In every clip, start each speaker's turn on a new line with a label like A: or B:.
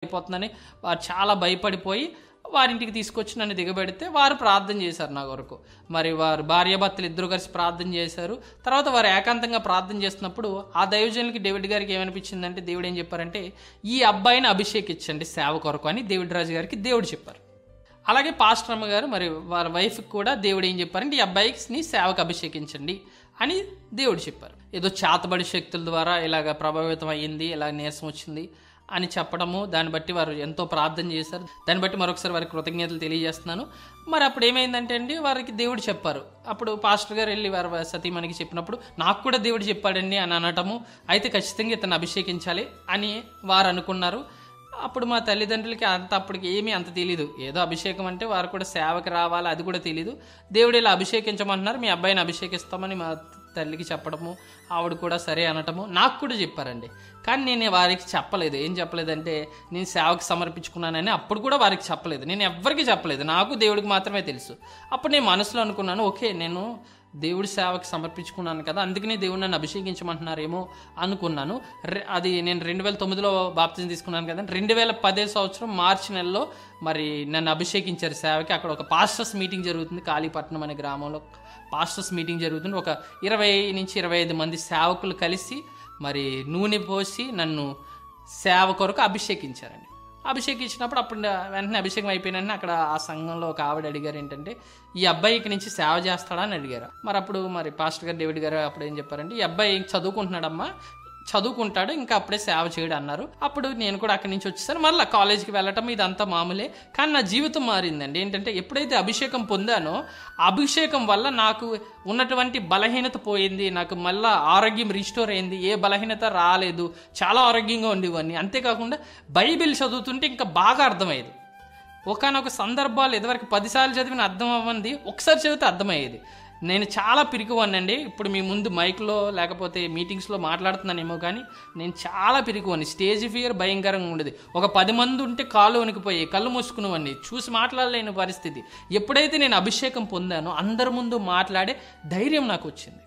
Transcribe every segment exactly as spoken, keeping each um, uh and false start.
A: అయిపోతుందని వారు చాలా భయపడిపోయి వారింటికి తీసుకొచ్చి నన్ను దిగబెడితే వారు ప్రార్థన చేశారు నా కొరకు. మరి వారు భార్యాభర్తలు ఇద్దరు కలిసి ప్రార్థన చేశారు. తర్వాత వారు ఏకాంతంగా ప్రార్థన చేస్తున్నప్పుడు ఆ దైవజనులకి డేవిడ్ గారికి ఏమనిపించిందంటే, దేవుడు ఏం చెప్పారంటే, ఈ అబ్బాయిని అభిషేకించండి సేవ కొరకు అని డేవిడ్ రాజు గారికి దేవుడు చెప్పారు. అలాగే పాస్టర్ అమ్మ గారు మరి వారి వైఫ్కి కూడా దేవుడు ఏం చెప్పారంటే, ఈ అబ్బాయిని సేవకు అభిషేకించండి అని దేవుడు చెప్పారు. ఏదో చేతబడి శక్తుల ద్వారా ఇలాగ ప్రభావితం అయ్యింది, ఇలా నీరసం వచ్చింది అని చెప్పడము, దాన్ని బట్టి వారు ఎంతో ప్రార్థన చేశారు. దాన్ని బట్టి మరొకసారి వారికి కృతజ్ఞతలు తెలియజేస్తున్నాను. మరి అప్పుడు ఏమైందంటే అండి, వారికి దేవుడు చెప్పారు. అప్పుడు పాస్టర్ గారు వెళ్ళి వారి సతీమణికి చెప్పినప్పుడు, నాకు కూడా దేవుడు చెప్పాడండి అని అనటము, అయితే ఖచ్చితంగా ఇతను అభిషేకించాలి అని వారు అనుకున్నారు. అప్పుడు మా తల్లిదండ్రులకి అంత అప్పటికి ఏమీ అంత తెలీదు. ఏదో అభిషేకం అంటే వారు కూడా సేవకి రావాలి అది కూడా తెలీదు. దేవుడు ఇలా అభిషేకించమంటున్నారు, మీ అబ్బాయిని అభిషేకిస్తామని మా తల్లికి చెప్పడము, ఆవిడ కూడా సరే అనటము నాకు కూడా చెప్పారండి. కానీ నేను వారికి చెప్పలేదు. ఏం చెప్పలేదంటే, నేను సేవకు సమర్పించుకున్నానని అప్పుడు కూడా వారికి చెప్పలేదు. నేను ఎవ్వరికి చెప్పలేదు, నాకు దేవుడికి మాత్రమే తెలుసు. అప్పుడు నేను మనసులో అనుకున్నాను, ఓకే నేను దేవుడి సేవకు సమర్పించుకున్నాను కదా, అందుకనే దేవుడు నన్ను అభిషేకించమంటున్నారేమో అనుకున్నాను. అది నేను రెండు వేల తొమ్మిదిలో బాప్తిజం తీసుకున్నాను కదా, రెండు వేల పదే సంవత్సరం మార్చి నెలలో మరి నన్ను అభిషేకించారు సేవకి. అక్కడ ఒక పాస్టర్స్ మీటింగ్ జరుగుతుంది, కాళీపట్నం అనే గ్రామంలో పాస్టర్స్ మీటింగ్ జరుగుతుంది. ఒక ఇరవై నుంచి ఇరవై ఐదు మంది సేవకులు కలిసి మరి నూనె పోసి నన్ను సేవ కొరకు అభిషేకించారండి. అభిషేకించినప్పుడు అప్పుడు వెంటనే అభిషేకం అయిపోయిన అక్కడ ఆ సంఘంలో ఒక ఆవిడ అడిగారు ఏంటంటే, ఈ అబ్బాయికి నుంచి సేవ చేస్తాడా అని అడిగారు. మరి అప్పుడు మరి పాస్టర్ గారు డేవిడ్ గారు అప్పుడు ఏం చెప్పారంటే, ఈ అబ్బాయి చదువుకుంటున్నాడమ్మా, చదువుకుంటాడు, ఇంకా అప్పుడే సేవ చేయడు అన్నారు. అప్పుడు నేను కూడా అక్కడి నుంచి వచ్చేసాను. మళ్ళీ కాలేజీకి వెళ్ళటం ఇదంతా మామూలే. కానీ నా జీవితం మారిందండి. ఏంటంటే, ఎప్పుడైతే అభిషేకం పొందానో అభిషేకం వల్ల నాకు ఉన్నటువంటి బలహీనత పోయింది, నాకు మళ్ళీ ఆరోగ్యం రిస్టోర్ అయింది, ఏ బలహీనత రాలేదు, చాలా ఆరోగ్యంగా ఉండేవాడిని. అంతేకాకుండా బైబిల్ చదువుతుంటే ఇంకా బాగా అర్థమయ్యేది. ఒకనొక సందర్భాలు ఇదివరకు పదిసార్లు చదివిన అర్థం అవ్వంది ఒకసారి చదివితే అర్థమయ్యేది. నేను చాలా పిరికివాడినండి. ఇప్పుడు మీ ముందు మైక్లో లేకపోతే మీటింగ్స్లో మాట్లాడుతున్నానేమో కానీ నేను చాలా పిరికివాడిని. స్టేజ్ ఫియర్ భయంకరంగా ఉండేది. ఒక పది మంది ఉంటే కాళ్ళు వణికిపోయి కళ్ళు మూసుకునేవాడిని, చూసి మాట్లాడలేని పరిస్థితి. ఎప్పుడైతే నేను అభిషేకం పొందానో అందరి ముందు మాట్లాడే ధైర్యం నాకు వచ్చింది.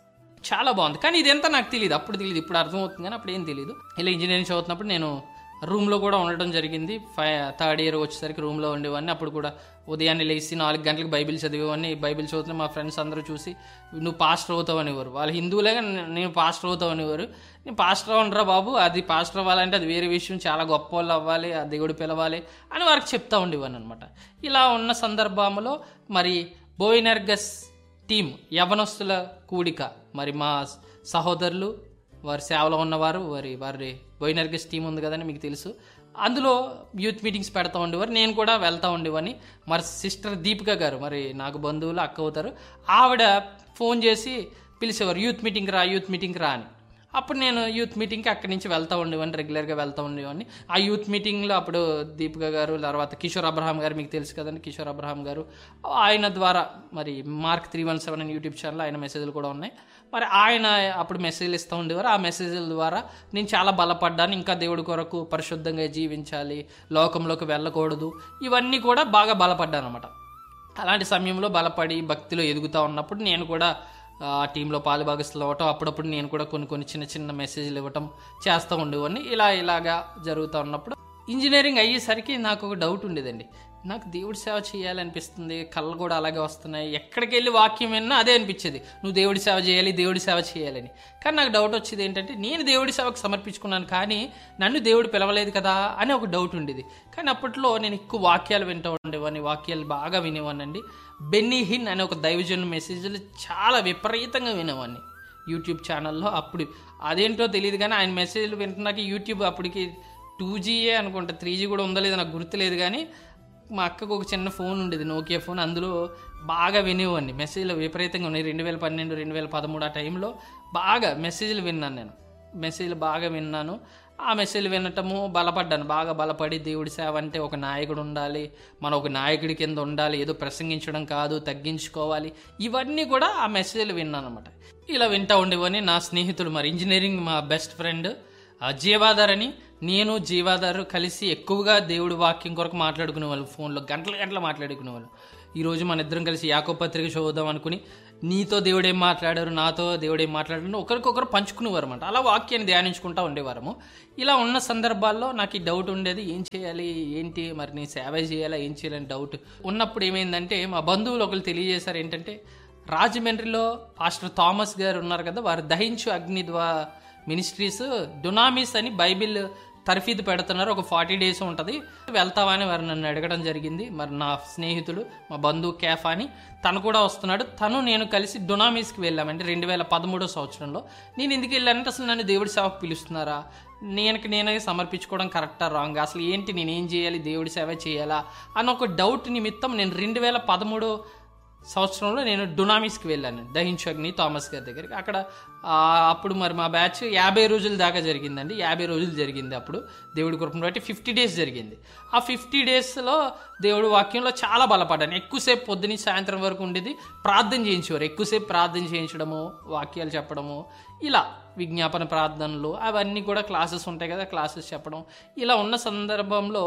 A: చాలా బాగుంది. కానీ ఇదంతా నాకు తెలియదు, అప్పుడు తెలియదు, ఇప్పుడు అర్థమవుతుంది కానీ అప్పుడు ఏం తెలియదు. ఇలా ఇంజనీరింగ్ చదువుతున్నప్పుడు నేను రూమ్లో కూడా ఉండడం జరిగింది. ఫై థర్డ్ ఇయర్ వచ్చేసరికి రూమ్లో ఉండేవాడిని. అప్పుడు కూడా ఉదయాన్నే లేచి నాలుగు గంటలకు బైబిల్ చదివేవాడిని. బైబిల్ చదువుతున్న మా ఫ్రెండ్స్ అందరూ చూసి, నువ్వు పాస్టర్ అవుతావు అనేవారు. వాళ్ళు హిందువులేగా నేను పాస్టర్ అవుతావు అనేవారు. నేను పాస్టర్ అవ్వనరా బాబు, అది పాస్టర్ అవ్వాలంటే అది వేరే విషయం, చాలా గొప్ప వాళ్ళు అవ్వాలి, ఆ దేవుడు పిలవాలి అని వారికి చెప్తా ఉండేవాడిని అనమాట. ఇలా ఉన్న సందర్భంలో మరి బోయినర్గస్ టీం యవనస్తుల కూడిక, మరి మా సహోదరులు వారి సేవలో ఉన్నవారు, వారి వారి బోయినర్గస్ టీం ఉంది కదండి మీకు తెలుసు, అందులో యూత్ మీటింగ్స్ పెడతా ఉండేవారు. నేను కూడా వెళ్తూ ఉండేవాడిని. మరి సిస్టర్ దీపిక గారు, మరి నాకు బంధువులు అక్క అవుతారు, ఆవిడ ఫోన్ చేసి పిలిచేవారు, యూత్ మీటింగ్ రా యూత్ మీటింగ్ రా అని. అప్పుడు నేను యూత్ మీటింగ్కి అక్కడి నుంచి వెళ్తూ ఉండేవాడిని, రెగ్యులర్గా వెళ్తూ ఉండేవాడిని. ఆ యూత్ మీటింగ్లో అప్పుడు దీపిక గారు, తర్వాత కిషోర్ అబ్రహాం గారు మీకు తెలుసు కదండి, కిషోర్ అబ్రహాం గారు, ఆయన ద్వారా మరి మార్క్ త్రీ వన్ సెవెన్ అని యూట్యూబ్ ఛానల్ ఆయన మెసేజ్లు కూడా ఉన్నాయి. మరి ఆయన అప్పుడు మెసేజ్లు ఇస్తూ ఉండేవారు. ఆ మెసేజ్ల ద్వారా నేను చాలా బలపడ్డాను. ఇంకా దేవుడి కొరకు పరిశుద్ధంగా జీవించాలి, లోకంలోకి వెళ్ళకూడదు, ఇవన్నీ కూడా బాగా బలపడ్డాను అనమాట. అలాంటి సమయంలో బలపడి భక్తిలో ఎదుగుతూ ఉన్నప్పుడు నేను కూడా ఆ టీంలో పాలుభాగస్తులు అవ్వటం, అప్పుడప్పుడు నేను కూడా కొన్ని కొన్ని చిన్న చిన్న మెసేజ్లు ఇవ్వటం చేస్తూ ఉండేవాడిని. ఇలా ఇలాగా జరుగుతూ ఉన్నప్పుడు ఇంజనీరింగ్ అయ్యేసరికి నాకు ఒక డౌట్ ఉండేదండి. నాకు దేవుడి సేవ చేయాలనిపిస్తుంది, కళ్ళు కూడా అలాగే వస్తున్నాయి, ఎక్కడికి వెళ్ళి వాక్యం విన్నా అదే అనిపించేది, నువ్వు దేవుడి సేవ చేయాలి దేవుడి సేవ చేయాలని. కానీ నాకు డౌట్ వచ్చేది ఏంటంటే, నేను దేవుడి సేవకు సమర్పించుకున్నాను కానీ నన్ను దేవుడు పిలవలేదు కదా అని ఒక డౌట్ ఉండేది. కానీ అప్పట్లో నేను ఎక్కువ వాక్యాలు వింటూ ఉండేవాడిని, వాక్యాలు బాగా వినేవాడినండి. బెన్నీ హిన్ అనే ఒక దైవజనుల మెసేజ్లు చాలా విపరీతంగా వినేవాడిని యూట్యూబ్ ఛానల్లో. అప్పుడు అదేంటో తెలియదు కానీ ఆయన మెసేజ్లు వింటున్నాక యూట్యూబ్ అప్పటికి టూ జీయే అనుకుంటా, త్రీ జీ కూడా ఉందో లేదో నాకు గుర్తులేదు. కానీ మా అక్కకు ఒక చిన్న ఫోన్ ఉండేది, నోకియా ఫోన్, అందులో బాగా వినేవాడిని. మెసేజ్లు విపరీతంగా ఉన్నాయి. రెండు వేల పన్నెండు రెండు వేల పదమూడు ఆ టైంలో బాగా మెసేజ్లు విన్నాను నేను, మెసేజ్లు బాగా విన్నాను. ఆ మెసేజ్లు వినటము బలపడ్డాను, బాగా బలపడి దేవుడి సేవ అంటే ఒక నాయకుడు ఉండాలి, మనం ఒక నాయకుడి కింద ఉండాలి, ఏదో ప్రసంగించడం కాదు, తగ్గించుకోవాలి, ఇవన్నీ కూడా ఆ మెసేజ్లు విన్నాను అనమాట. ఇలా వింటూ ఉండేవని నా స్నేహితుడు, మరి ఇంజనీరింగ్ మా బెస్ట్ ఫ్రెండ్ జీవాధార్ అని, నేను జీవాధారు కలిసి ఎక్కువగా దేవుడి వాక్యం కొరకు మాట్లాడుకునే వాళ్ళు, ఫోన్లో గంటల గంటలు మాట్లాడుకునే వాళ్ళు. ఈరోజు మన ఇద్దరం కలిసి యాకోబు పత్రిక చదువుదాం అనుకుని నీతో దేవుడేం మాట్లాడారు, నాతో దేవుడేం మాట్లాడారు ఒకరికొకరు పంచుకునేవారు అనమాట. అలా వాక్యాన్ని ధ్యానించుకుంటూ ఉండేవారము. ఇలా ఉన్న సందర్భాల్లో నాకు ఈ డౌట్ ఉండేది, ఏం చేయాలి ఏంటి, మరి నేను సేవ చేయాలా ఏం చేయాలని డౌట్ ఉన్నప్పుడు ఏమైందంటే మా బంధువులు ఒకరు తెలియజేశారు ఏంటంటే, రాజమండ్రిలో పాస్టర్ థామస్ గారు ఉన్నారు కదా, వారు దహించు అగ్ని ద్వా మినిస్ట్రీస్ డునామిస్ అని బైబిల్ తర్ఫీదు పెడుతున్నారు, ఒక ఫార్టీ డేస్ ఉంటుంది, వెళ్తావా అని వారు నన్ను అడగడం జరిగింది. మరి నా స్నేహితుడు మా బంధువు కేఫా అని తను కూడా వస్తున్నాడు, తను నేను కలిసి డునామిస్కి వెళ్ళామండి రెండు వేల పదమూడో సంవత్సరంలో. నేను ఎందుకు వెళ్ళానంటే అసలు నన్ను దేవుడి సేవకు పిలుస్తున్నారా, నేనకి నేనే సమర్పించుకోవడం కరెక్టా రాంగ్, అసలు ఏంటి నేనేం చేయాలి, దేవుడి సేవ చేయాలా అని ఒక డౌట్ నిమిత్తం నేను రెండు వేల పదమూడో సంవత్సరంలో నేను డునామిస్కి వెళ్ళాను, దహించు అగ్ని థామస్ గారి దగ్గరికి. అక్కడ అప్పుడు మరి మా బ్యాచ్ యాభై రోజుల దాకా జరిగిందండి, యాభై రోజులు జరిగింది. అప్పుడు దేవుడి కృపను బట్టి ఫిఫ్టీ డేస్ జరిగింది. ఆ ఫిఫ్టీ డేస్లో దేవుడి వాక్యంలో చాలా బలపడ్డాను. ఎక్కువసేపు పొద్దున సాయంత్రం వరకు ఉండేది, ప్రార్థన చేయించేవారు, ఎక్కువసేపు ప్రార్థన చేయించడము, వాక్యాలు చెప్పడము, ఇలా విజ్ఞాపన ప్రార్థనలు అవన్నీ కూడా క్లాసెస్ ఉంటాయి కదా, క్లాసెస్ చెప్పడం. ఇలా ఉన్న సందర్భంలో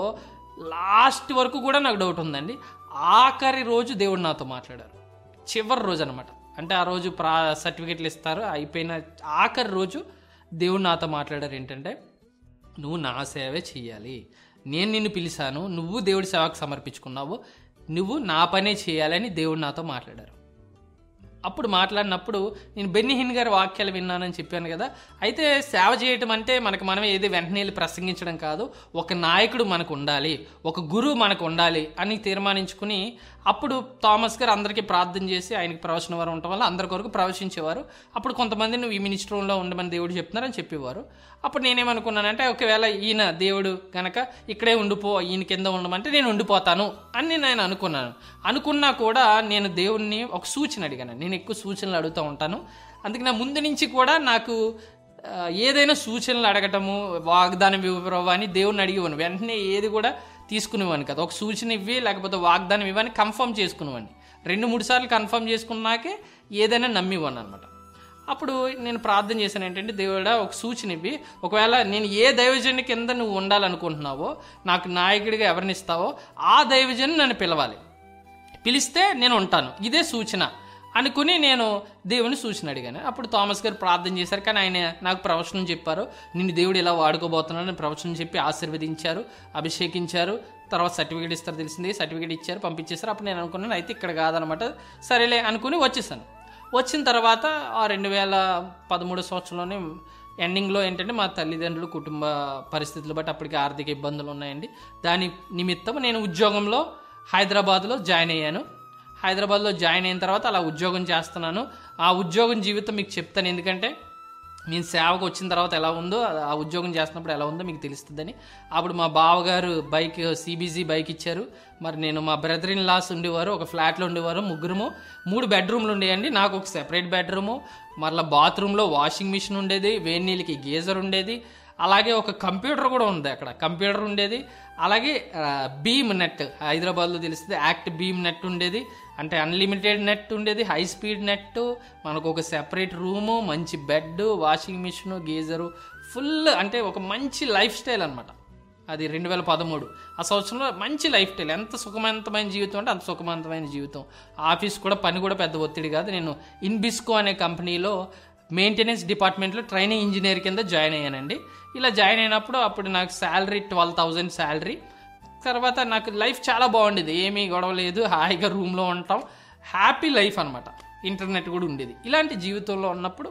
A: లాస్ట్ వరకు కూడా నాకు డౌట్ ఉందండి. ఆఖరి రోజు దేవుడు నాతో మాట్లాడారు, చివరి రోజు అనమాట. అంటే ఆ రోజు ప్రా సర్టిఫికెట్లు ఇస్తారు, అయిపోయిన ఆఖరి రోజు దేవుడు నాతో మాట్లాడారు ఏంటంటే, నువ్వు నా సేవే చెయ్యాలి, నేను నిన్ను పిలిచాను, నువ్వు దేవుడి సేవకు సమర్పించుకున్నావు, నువ్వు నా పనే చేయాలని దేవుడు నాతో మాట్లాడారు. అప్పుడు మాట్లాడినప్పుడు నేను బెన్నీ హిన్ గారి వాక్యాలు విన్నానని చెప్పాను కదా. అయితే సేవ చేయటం అంటే మనకు మనమే ఏది వెంటనే వెళ్ళి ప్రసంగించడం కాదు, ఒక నాయకుడు మనకు ఉండాలి, ఒక గురువు మనకు ఉండాలి అని తీర్మానించుకుని అప్పుడు థామస్ గారు అందరికీ ప్రార్థన చేసి ఆయనకి ప్రవచన వారు ఉండటం వల్ల అందరి కొరకు ప్రవచించేవారు. అప్పుడు కొంతమంది నువ్వు ఈ మినిస్ట్రీలో ఉండమని దేవుడు చెప్తున్నారని చెప్పేవారు. అప్పుడు నేనేమనుకున్నానంటే, ఒకవేళ ఈయన దేవుడు కనుక ఇక్కడే ఉండిపో, ఈయన కింద ఉండమంటే నేను ఉండిపోతాను అని నేను అనుకున్నాను. అనుకున్నా కూడా నేను దేవుడిని ఒక సూచన అడిగాను. నేను ఎక్కువ సూచనలు అడుగుతూ ఉంటాను, అందుకే నా ముందు నుంచి కూడా నాకు ఏదైనా సూచనలు అడగటము, వాగ్దానం ఇవ్వరు అని దేవుడిని అడిగేవాను. వెంటనే ఏది కూడా తీసుకునేవాడిని కదా, ఒక సూచన ఇవ్వి లేకపోతే వాగ్దానం ఇవ్వని కన్ఫర్మ్ చేసుకునేవాడిని. రెండు మూడు సార్లు కన్ఫర్మ్ చేసుకున్నాకే ఏదైనా నమ్మివ్వను అనమాట. అప్పుడు నేను ప్రార్థన చేశాను ఏంటంటే, దేవుడా ఒక సూచన ఇవ్వి, ఒకవేళ నేను ఏ దైవజనుని కింద నువ్వు ఉండాలనుకుంటున్నావో, నాకు నాయకుడిగా ఎవరిని ఇస్తావో ఆ దైవజను నన్ను పిలవాలి, పిలిస్తే నేను ఉంటాను, ఇదే సూచన అనుకుని నేను దేవుని సూచన అడిగాను. అప్పుడు థామస్ గారు ప్రార్థన చేశారు, కానీ ఆయన నాకు ప్రవచనం చెప్పారు, నిన్ను దేవుడు ఇలా వాడుకోబోతున్నాడని ప్రవచనం చెప్పి ఆశీర్వదించారు, అభిషేకించారు. తర్వాత సర్టిఫికేట్ ఇస్తారు తెలిసింది, సర్టిఫికేట్ ఇచ్చారు, పంపించేశారు. అప్పుడు నేను అనుకున్నాను అయితే ఇక్కడ కాదనమాట, సరేలే అనుకుని వచ్చేసాను. వచ్చిన తర్వాత ఆ రెండు వేల పదమూడు సంవత్సరంలోనే ఎండింగ్లో ఏంటంటే, మా తల్లిదండ్రులు కుటుంబ పరిస్థితులు బట్టి అప్పటికి ఆర్థిక ఇబ్బందులు ఉన్నాయండి. దాని నిమిత్తం నేను ఉద్యోగంలో హైదరాబాద్లో జాయిన్ అయ్యాను. హైదరాబాద్లో జాయిన్ అయిన తర్వాత అలా ఉద్యోగం చేస్తున్నాను. ఆ ఉద్యోగం జీవితం మీకు చెప్తాను, ఎందుకంటే నేను సేవకు వచ్చిన తర్వాత ఎలా ఉందో, ఆ ఉద్యోగం చేస్తున్నప్పుడు ఎలా ఉందో మీకు తెలుస్తుందని. అప్పుడు మా బావగారు బైక్ సిబిజీ బైక్ ఇచ్చారు. మరి నేను మా బ్రదర్ ఇన్ లాస్ ఉండేవారు, ఒక ఫ్లాట్లో ఉండేవారు, ముగ్గురము, మూడు బెడ్రూమ్లు ఉండేయండి. నాకు ఒక సెపరేట్ బెడ్రూము, మరలా బాత్రూంలో వాషింగ్ మిషన్ ఉండేది, వేడి నీళ్ళకి గీజర్ ఉండేది, అలాగే ఒక కంప్యూటర్ కూడా ఉంది, అక్కడ కంప్యూటర్ ఉండేది. అలాగే బీమ్ నెట్, హైదరాబాద్లో తెలిస్తే యాక్ట్ బీమ్ నెట్ ఉండేది, అంటే అన్లిమిటెడ్ నెట్ ఉండేది, హై స్పీడ్ నెట్, మనకు ఒక సెపరేట్ రూము, మంచి bed, washing machine, geyser, full అంటే ఒక మంచి లైఫ్ స్టైల్ అనమాట. అది రెండు వేల పదమూడు ఆ సంవత్సరంలో మంచి లైఫ్ స్టైల్. ఎంత సుఖవంతమైన జీవితం అంటే అంత సుఖవంతమైన జీవితం. ఆఫీస్ కూడా పని కూడా పెద్ద ఒత్తిడి కాదు. నేను ఇన్బిస్కో అనే కంపెనీలో మెయింటెనెన్స్ డిపార్ట్మెంట్లో ట్రైనింగ్ ఇంజనీర్ కింద జాయిన్ అయ్యానండి. ఇలా జాయిన్ అయినప్పుడు అప్పుడు నాకు శాలరీ ట్వెల్వ్ థౌజండ్ శాలరీ. తర్వాత నాకు లైఫ్ చాలా బాగుండేది, ఏమీ గొడవ లేదు, హాయిగా రూమ్లో ఉంటాం, హ్యాపీ లైఫ్ అనమాట. ఇంటర్నెట్ కూడా ఉండేది. ఇలాంటి జీవితంలో ఉన్నప్పుడు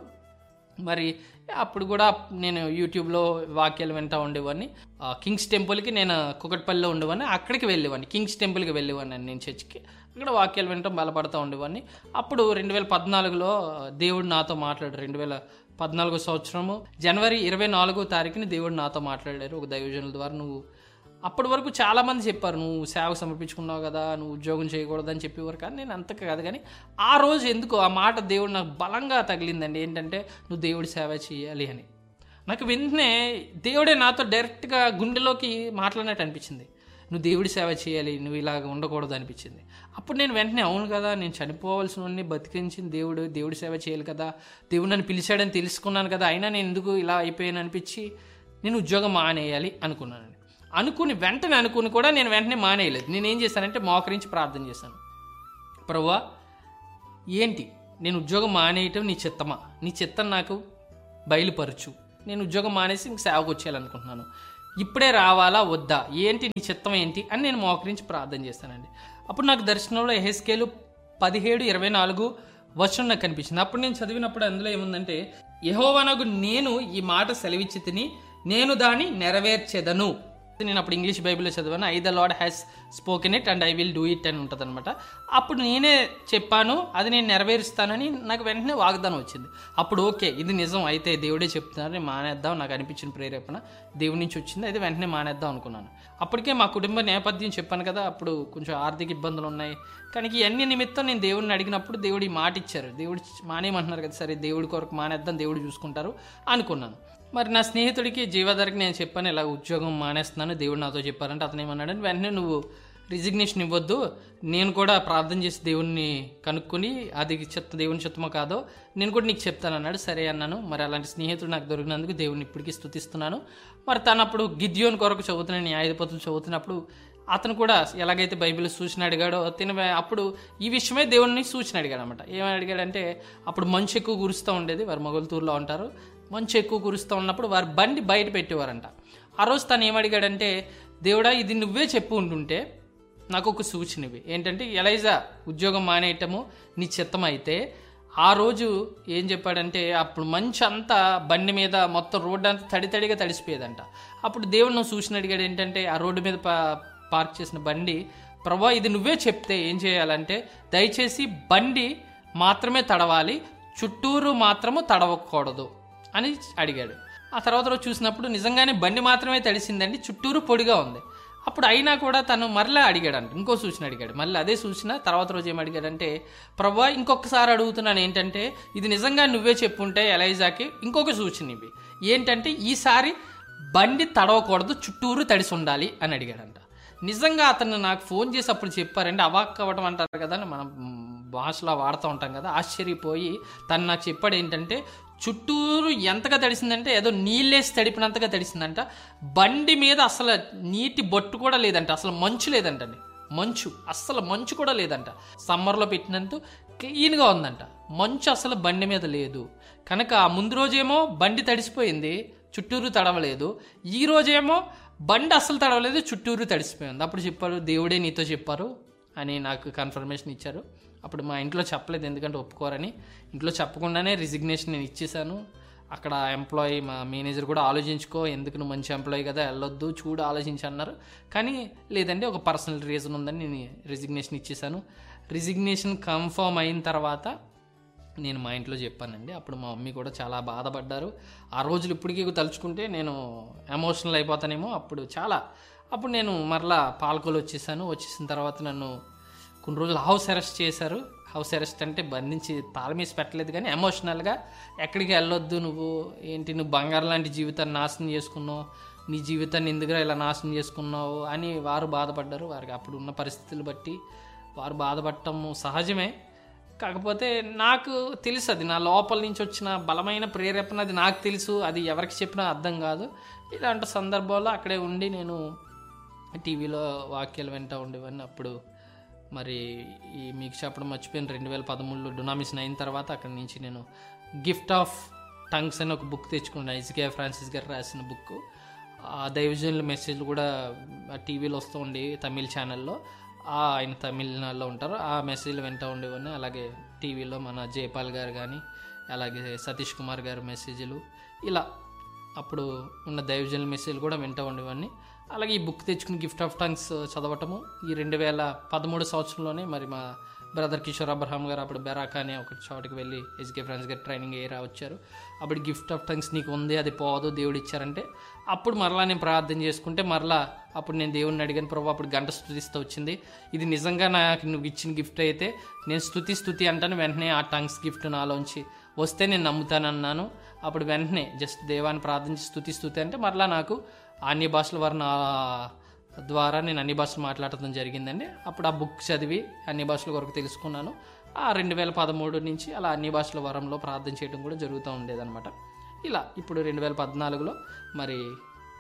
A: మరి అప్పుడు కూడా నేను యూట్యూబ్లో వాక్యాలు వింటూ ఉండేవాడిని. కింగ్స్ టెంపుల్కి నేను కుకట్పల్లిలో ఉండేవాడిని, అక్కడికి వెళ్ళేవాడిని, కింగ్స్ టెంపుల్కి వెళ్ళేవాడిని నేను చర్చికి. అక్కడ వాక్యాలు వింటాం, బలపడుతూ ఉండేవాడిని. అప్పుడు రెండు వేల పద్నాలుగులో దేవుడు నాతో మాట్లాడారు. రెండు వేల పద్నాలుగో సంవత్సరము జనవరి ఇరవై నాలుగో తారీఖుని దేవుడు నాతో మాట్లాడారు ఒక దైవజనుల ద్వారా. నువ్వు అప్పటి వరకు చాలామంది చెప్పారు, నువ్వు సేవకు సమర్పించుకున్నావు కదా, నువ్వు ఉద్యోగం చేయకూడదని చెప్పేవారు, కానీ నేను అంత కాదు. కానీ ఆ రోజు ఎందుకు ఆ మాట దేవుడు నాకు బలంగా తగిలిందండి. ఏంటంటే, నువ్వు దేవుడి సేవ చేయాలి అని. నాకు వెంటనే దేవుడే నాతో డైరెక్ట్గా గుండెలోకి మాట్లాడినట్టు అనిపించింది. నువ్వు దేవుడి సేవ చేయాలి, నువ్వు ఇలాగ ఉండకూడదు అనిపించింది. అప్పుడు నేను వెంటనే అవును కదా, నేను చనిపోవాల్సిన బతికించిన దేవుడు, దేవుడి సేవ చేయాలి కదా, దేవుడు నన్ను పిలిచాడని తెలుసుకున్నాను కదా, అయినా నేను ఎందుకు ఇలా అయిపోయాను అనిపించి నేను ఉద్యోగం మానేయాలి అనుకున్నాను. అనుకుని వెంటనే అనుకుని కూడా నేను వెంటనే మానేయలేదు. నేనేం చేశానంటే మోకరించి ప్రార్థన చేశాను. ప్రభువా ఏంటి నేను ఉద్యోగం మానేయటం నీ చిత్తమా, నీ చిత్తం నాకు బయలుపరచు, నేను ఉద్యోగం మానేసి ఇంక సేవకు వచ్చేయాలనుకుంటున్నాను, ఇప్పుడే రావాలా వద్దా, ఏంటి నీ చిత్తం ఏంటి అని నేను మోకరించి ప్రార్థన చేస్తానండి. అప్పుడు నాకు దర్శనంలో యెహెజ్కేలు పదిహేడు ఇరవై నాలుగు వచనం నాకు కనిపించింది. అప్పుడు నేను చదివినప్పుడు అందులో ఏముందంటే, యెహోవానగు నేను ఈ మాట సెలవిచ్చి తిని నేను దాన్ని నెరవేర్చెదను. నేను అప్పుడు ఇంగ్లీష్ బైబిల్లో చదివాను, I the lord has spoken it and I will do it అని ఉంటుంది అనమాట. అప్పుడు నేనే చెప్పాను, అది నేను నెరవేరుస్తానని నాకు వెంటనే వాగ్దానం వచ్చింది. అప్పుడు ఓకే, ఇది నిజం, అయితే దేవుడే చెప్తున్నారు, నేను మానేద్దాం, నాకు అనిపించిన ప్రేరేపణ దేవుడి నుంచి వచ్చింది, అయితే వెంటనే మానేద్దాం అనుకున్నాను. అప్పటికే మా కుటుంబ నేపథ్యం చెప్పాను కదా, అప్పుడు కొంచెం ఆర్థిక ఇబ్బందులు ఉన్నాయి. కానీ ఇవన్నీ నిమిత్తం నేను దేవుడిని అడిగినప్పుడు దేవుడు ఈ మాట ఇచ్చారు, దేవుడు మానేయమంటున్నారు కదా, సరే దేవుడి కొరకు మానేద్దాం, దేవుడు చూసుకుంటారు అనుకున్నాను. మరి నా స్నేహితుడికి జీవాధారకి నేను చెప్పాను, ఇలా ఉద్యోగం మానేస్తున్నాను, దేవుడు నాతో చెప్పారంటే అతను ఏమన్నాడని, వెంటనే నువ్వు రిజిగ్నేషన్ ఇవ్వద్దు, నేను కూడా ప్రార్థన చేసి దేవుణ్ణి కనుక్కొని అది చెత్త దేవుని చిత్తమో కాదో నేను కూడా నీకు చెప్తాను అన్నాడు. సరే అన్నాను. మరి అలాంటి స్నేహితుడు నాకు దొరికినందుకు దేవుణ్ణి ఇప్పటికీ స్తుతిస్తున్నాను. మరి తను అప్పుడు గిద్యోన్ కొరకు చదువుతున్నాను, న్యాయాధిపతులు చదువుతున్నప్పుడు అతను కూడా ఎలాగైతే బైబిల్ సూచన అడిగాడో తిన అప్పుడు ఈ విషయమే దేవుడిని సూచన అడిగాడు అనమాట. ఏమని అడిగాడంటే, అప్పుడు మంచు ఎక్కువ కురుస్తూ ఉండేది, వారు మొగల్తూరులో ఉంటారు, మంచు ఎక్కువ కురుస్తూ ఉన్నప్పుడు వారి బండి బయట పెట్టేవారంట. ఆ రోజు తను ఏమడిగాడంటే, దేవుడా ఇది నువ్వే చెప్పు ఉంటుంటే నాకు ఒక సూచన ఇవి ఏంటంటే, ఎలైజా ఉద్యోగం మానేయటము నీ చిత్తం అయితే, ఆ రోజు ఏం చెప్పాడంటే, అప్పుడు మంచు అంతా బండి మీద మొత్తం రోడ్డు అంతా తడి తడిగా తడిసిపోయేదంట. అప్పుడు దేవుడు నువ్వు సూచన అడిగాడు ఏంటంటే, ఆ రోడ్డు మీద పా పార్క్ చేసిన బండి, ప్రభా ఇది నువ్వే చెప్తే ఏం చేయాలంటే, దయచేసి బండి మాత్రమే తడవాలి, చుట్టూరు మాత్రము తడవకూడదు అని అడిగాడు. ఆ తర్వాత రోజు చూసినప్పుడు నిజంగానే బండి మాత్రమే తడిసిందండి, చుట్టూరు పొడిగా ఉంది. అప్పుడు అయినా కూడా తను మరలా అడిగాడంట, ఇంకో సూచన అడిగాడు. మళ్ళీ అదే సూచన తర్వాత రోజు ఏం అడిగాడంటే, ప్రభా ఇంకొకసారి అడుగుతున్నాను ఏంటంటే, ఇది నిజంగా నువ్వే చెప్పుంటే ఎలైజాకి ఇంకొక సూచన ఇవి ఏంటంటే, ఈసారి బండి తడవకూడదు, చుట్టూరు తడిసి ఉండాలి అని అడిగాడంట. నిజంగా అతను నాకు ఫోన్ చేసి అప్పుడు చెప్పారంటే, అవాక్ అవ్వడం అంటారు కదా, మనం భాషలో వాడుతూ ఉంటాం కదా, ఆశ్చర్యపోయి తను నాకు చెప్పాడు ఏంటంటే, చుట్టూరు ఎంతగా తడిసిందంటే ఏదో నీళ్ళేసి తడిపినంతగా తడిసిందంట. బండి మీద అసలు నీటి బొట్టు కూడా లేదంట, అసలు మంచు లేదంటండి, మంచు అస్సలు మంచు కూడా లేదంట. సమ్మర్లో పెట్టినంత క్లీన్గా ఉందంట, మంచు అసలు బండి మీద లేదు. కనుక ఆ ముందు రోజేమో బండి తడిసిపోయింది, చుట్టూరు తడవలేదు, ఈ రోజేమో బండి అస్సలు తడవలేదు, చుట్టూరు తడిసిపోయింది. అప్పుడు చెప్పారు, దేవుడే నీతో చెప్పారు అని నాకు కన్ఫర్మేషన్ ఇచ్చారు. అప్పుడు మా ఇంట్లో చెప్పలేదు, ఎందుకంటే ఒప్పుకోరని. ఇంట్లో చెప్పకుండానే రిజిగ్నేషన్ నేను ఇచ్చేసాను. అక్కడ ఎంప్లాయీ మా మేనేజర్ కూడా ఆలోచించుకో, ఎందుకు నువ్వు మంచి ఎంప్లాయీ కదా, వెళ్ళొద్దు, చూడు ఆలోచించి అన్నారు. కానీ లేదండి, ఒక పర్సనల్ రీజన్ ఉందని నేను రిజిగ్నేషన్ ఇచ్చేసాను. రిజిగ్నేషన్ కన్ఫర్మ్ అయిన తర్వాత నేను మా ఇంట్లో చెప్పానండి. అప్పుడు మా మమ్మీ కూడా చాలా బాధపడ్డారు. ఆ రోజులు ఇప్పటికీ తలుచుకుంటే నేను ఎమోషనల్ అయిపోతానేమో. అప్పుడు చాలా అప్పుడు నేను మరలా పాలకోలు వచ్చేసాను. వచ్చేసిన తర్వాత నన్ను కొన్ని రోజులు హౌస్ అరెస్ట్ చేశారు. హౌస్ అరెస్ట్ అంటే బంధించి తాళమేసి పెట్టలేదు, కానీ ఎమోషనల్గా ఎక్కడికి వెళ్ళొద్దు, నువ్వు ఏంటి, నువ్వు బంగారం లాంటి జీవితాన్ని నాశనం చేసుకున్నావు, నీ జీవితాన్ని ఎందుకురా ఇలా నాశనం చేసుకున్నావు అని వారు బాధపడ్డారు. వారికి అప్పుడు ఉన్న పరిస్థితులు బట్టి వారు బాధపడటం సహజమే. కాకపోతే నాకు తెలుసు, అది నా లోపల నుంచి వచ్చిన బలమైన ప్రేరేపణ, అది నాకు తెలుసు, అది ఎవరికి చెప్పినా అర్థం కాదు. ఇలాంటి సందర్భాల్లో అక్కడే ఉండి నేను టీవీలో వాక్యాలు వింటూ ఉండేవాడిని. అప్పుడు మరి ఈ మీకు చెప్పడం మర్చిపోయిన రెండు వేల పదమూడులో డొనామిషన్ అయిన తర్వాత అక్కడి నుంచి నేను గిఫ్ట్ ఆఫ్ టంగ్స్ అని ఒక బుక్ తెచ్చుకున్నాను. ఎస్కే ఫ్రాన్సిస్ గారు రాసిన బుక్. ఆ దైవజనుల మెసేజ్లు కూడా టీవీలో వస్తూ ఉండి తమిళ ఛానల్లో, ఆయన తమిళనాడులో ఉంటారు, ఆ మెసేజ్లు వింటూ ఉండేవాడిని. అలాగే టీవీలో మన జయపాల్ గారు కానీ, అలాగే సతీష్ కుమార్ గారి మెసేజ్లు, ఇలా అప్పుడు ఉన్న దైవజనుల మెసేజ్లు కూడా వింటూ ఉండేవాడిని. అలాగే ఈ బుక్ తెచ్చుకుని గిఫ్ట్ ఆఫ్ టంగ్స్ చదవటము ఈ రెండు వేల పదమూడు సంవత్సరంలోనే మరి మా బ్రదర్ కిషోర్ అబ్రహాం గారు అప్పుడు బెరాకా అనే ఒక చోటుకి వెళ్ళి ఎస్కే ఫ్రాన్స్ గారు ట్రైనింగ్ అయ్యి వచ్చారు. అప్పుడు గిఫ్ట్ ఆఫ్ టంగ్స్ నీకు ఉంది, అది పోదు, దేవుడు ఇచ్చారంటే అప్పుడు మరలా నేను ప్రార్థన చేసుకుంటే మరలా అప్పుడు నేను దేవుడిని అడిగాను, ప్రభు అప్పుడు గంట స్తుతిస్తూ వచ్చింది, ఇది నిజంగా నాకు నువ్వు ఇచ్చిన గిఫ్ట్ అయితే నేను స్తుతి స్తుతి అంటాను. వెంటనే ఆ టంగ్స్ గిఫ్ట్ నాలోంచి వస్తే నేను నమ్ముతానన్నాను. అప్పుడు వెంటనే జస్ట్ దేవాన్ని ప్రార్థించి స్తుతి స్తుతి అంటే మరలా నాకు అన్ని భాషల వారిని ద్వారా నేను అన్ని భాషలు మాట్లాడటం జరిగిందండి. అప్పుడు ఆ బుక్ చదివి అన్ని భాషల వరకు తెలుసుకున్నాను. ఆ రెండు వేల పదమూడు నుంచి అలా అన్ని భాషల వరంలో ప్రార్థన చేయడం కూడా జరుగుతూ ఉండేదన్నమాట. ఇలా ఇప్పుడు రెండు వేల పద్నాలుగులో మరి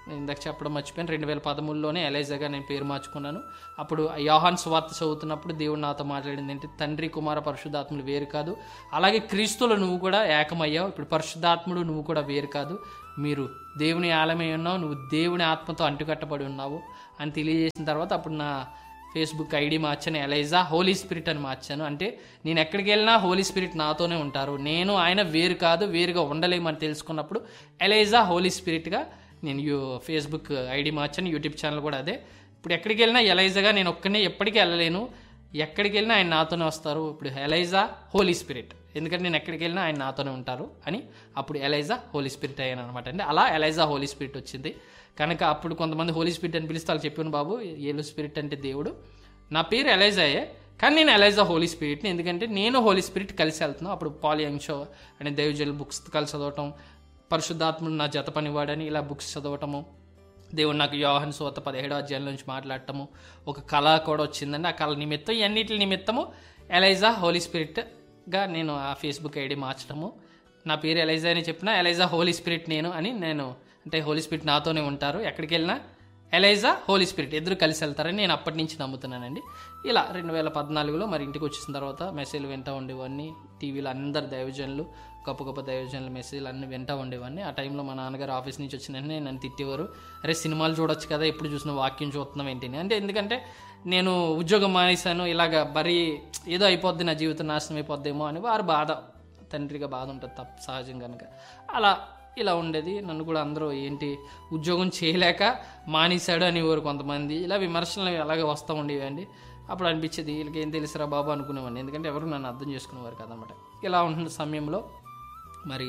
A: నేను ఇందాక చెప్పడం మర్చిపోయాను, రెండు వేల పదమూడులోనే ఎలైజాగా నేను పేరు మార్చుకున్నాను. అప్పుడు యోహాను సువార్త చదువుతున్నప్పుడు దేవుడు నాతో మాట్లాడింది ఏంటి, తండ్రి కుమార పరిశుద్ధాత్ముడు వేరు కాదు, అలాగే క్రీస్తులో నువ్వు కూడా ఏకమయ్యావు, ఇప్పుడు పరిశుద్ధాత్ముడు నువ్వు కూడా వేరు కాదు, మీరు దేవుని ఆలయమై ఉన్నావు, నువ్వు దేవుని ఆత్మతో అంటుకట్టబడి ఉన్నావు అని తెలియజేసిన తర్వాత అప్పుడు నా ఫేస్బుక్ ఐడి మార్చాను, ఎలైజా హోలీ స్పిరిట్ అని మార్చాను. అంటే నేను ఎక్కడికి వెళ్ళినా హోలీ స్పిరిట్ నాతోనే ఉంటారు, నేను ఆయన వేరు కాదు, వేరుగా ఉండలేమని తెలుసుకున్నప్పుడు ఎలైజా హోలీ స్పిరిట్గా నేను యూ ఫేస్బుక్ ఐడి మార్చాను. యూట్యూబ్ ఛానల్ కూడా అదే. ఇప్పుడు ఎక్కడికి వెళ్ళినా ఎలైజాగా నేను ఒక్కనే ఎప్పటికీ వెళ్ళలేను, ఎక్కడికి వెళ్ళినా ఆయన నాతోనే వస్తారు. ఇప్పుడు ఎలైజా హోలీ స్పిరిట్, ఎందుకంటే నేను ఎక్కడికి వెళ్ళినా ఆయన నాతోనే ఉంటారు అని అప్పుడు ఎలైజా హోలీ స్పిరిట్ అయ్యాను అనమాట అండి. అలా ఎలైజా హోలీ స్పిరిట్ వచ్చింది. కనుక అప్పుడు కొంతమంది హోలీ స్పిరిట్ అని పిలిస్తే వాళ్ళు చెప్పాను, బాబు ఏలు స్పిరిట్ అంటే దేవుడు, నా పేరు ఎలైజాయే కానీ నేను ఎలైజా హోలీ స్పిరిట్ని, ఎందుకంటే నేను హోలీ స్పిరిట్ కలిసి వెళ్తున్నాను. అప్పుడు పాల్ యంగ్ షో అనే దైవజనుల బుక్స్ కలిసి చదవటం, పరిశుద్ధాత్ముడు నా జత పనివాడని ఇలా బుక్స్ చదవటము, దేవుడు నాకు యోహాను సువార్త పదిహేడో అధ్యాయం నుంచి మాట్లాడటము, ఒక కళ కూడా వచ్చిందండి. ఆ కళ నిమిత్తం ఇవన్నిటి నిమిత్తము ఎలైజా హోలీ స్పిరిట్గా నేను ఆ ఫేస్బుక్ ఐడి మార్చడము, నా పేరు ఎలైజా అని చెప్పిన ఎలైజా హోలీ స్పిరిట్ నేను అని, నేను అంటే హోలీ స్పిరిట్ నాతోనే ఉంటారు, ఎక్కడికి వెళ్ళినా ఎలైజా హోలీ స్పిరిట్ ఇద్దరు కలిసి వెళ్తారని నేను అప్పటి నుంచి నమ్ముతున్నానండి. ఇలా రెండు వేల పద్నాలుగులో మరి ఇంటికి వచ్చేసిన తర్వాత మెసేజ్లు వింటూ ఉండేవాడిని, టీవీలో అందరు దైవజనులు గొప్ప గొప్ప దైవజనుల మెసేజ్లు అన్నీ వింటూ ఉండేవాడిని. ఆ టైంలో మా నాన్నగారు ఆఫీస్ నుంచి వచ్చిన వెంటనే నన్ను తిట్టేవారు, అరే సినిమాలు చూడొచ్చు కదా, ఎప్పుడు చూసిన వాక్యం చూస్తున్నాం ఏంటి అంటే, ఎందుకంటే నేను ఉద్యోగం మానేశాను, ఇలాగ మరీ ఏదో అయిపోద్ది, నా జీవితం నాశనం అయిపోద్దేమో అని వారు బాధ, తండ్రిగా బాధ ఉంటుంది తప్ప సహజం కనుక అలా ఇలా ఉండేది. నన్ను కూడా అందరూ ఏంటి ఉద్యోగం చేయలేక మానేశాడు అనేవారు కొంతమంది, ఇలా విమర్శలు అలాగే వస్తూ ఉండేవండి. అప్పుడు అనిపించేది వీళ్ళకి ఏం తెలుసురా బాబు అనుకునేవాడిని, ఎందుకంటే ఎవరు నన్ను అర్థం చేసుకునేవారు కదనమాట. ఇలా ఉంటున్న సమయంలో మరి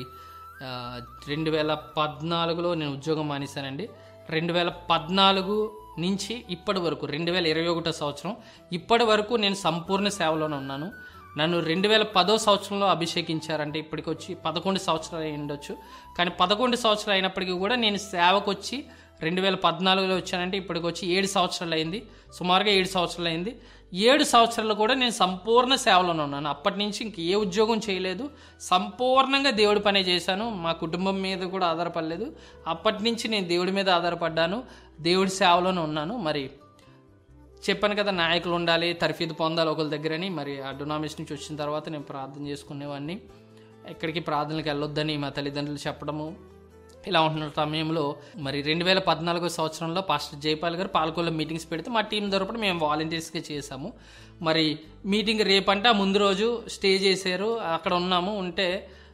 A: రెండు వేల పద్నాలుగులో నేను ఉద్యోగం మానేశానండి. రెండు వేల పద్నాలుగు నుంచి ఇప్పటి వరకు రెండు వేల ఇరవై ఒకటో సంవత్సరం ఇప్పటి వరకు నేను సంపూర్ణ సేవలోనే ఉన్నాను. నన్ను రెండు వేల పదో సంవత్సరంలో అభిషేకించారంటే ఇప్పటికి వచ్చి పదకొండు సంవత్సరాలు అయి ఉండొచ్చు, కానీ పదకొండు సంవత్సరాలు అయినప్పటికీ కూడా నేను సేవకు వచ్చి రెండు వేల పద్నాలుగులో వచ్చానంటే ఇప్పటికి వచ్చి ఏడు సంవత్సరాలు అయింది, సుమారుగా ఏడు సంవత్సరాలు అయింది. ఏడు సంవత్సరాలు కూడా నేను సంపూర్ణ సేవలోనే ఉన్నాను. అప్పటి నుంచి ఇంక ఏ ఉద్యోగం చేయలేదు, సంపూర్ణంగా దేవుడి పనే చేశాను, మా కుటుంబం మీద కూడా ఆధారపడలేదు. అప్పటి నుంచి నేను దేవుడి మీద ఆధారపడ్డాను, దేవుడి సేవలోనే ఉన్నాను. మరి చెప్పాను కదా, నాయకులు ఉండాలి, తర్ఫీదు పొందాలి ఒకరి దగ్గరని. మరి ఆ డొనామినేషన్ నుంచి వచ్చిన తర్వాత నేను ప్రార్థన చేసుకునేవాడిని, ఎక్కడికి ప్రార్థనలకు వెళ్ళొద్దని మా తల్లిదండ్రులు చెప్పడము. ఇలా ఉంటున్న సమయంలో మరి రెండు వేల పద్నాలుగో సంవత్సరంలో పాస్టర్ జైపాల్ గారు పాలకొల్లో మీటింగ్స్ పెడితే మా టీం తరపున మేము వాలంటీర్స్గా చేసాము. మరి మీటింగ్ రేపంటే ఆ ముందు రోజు స్టే చేశారు, అక్కడ ఉన్నాము. ఉంటే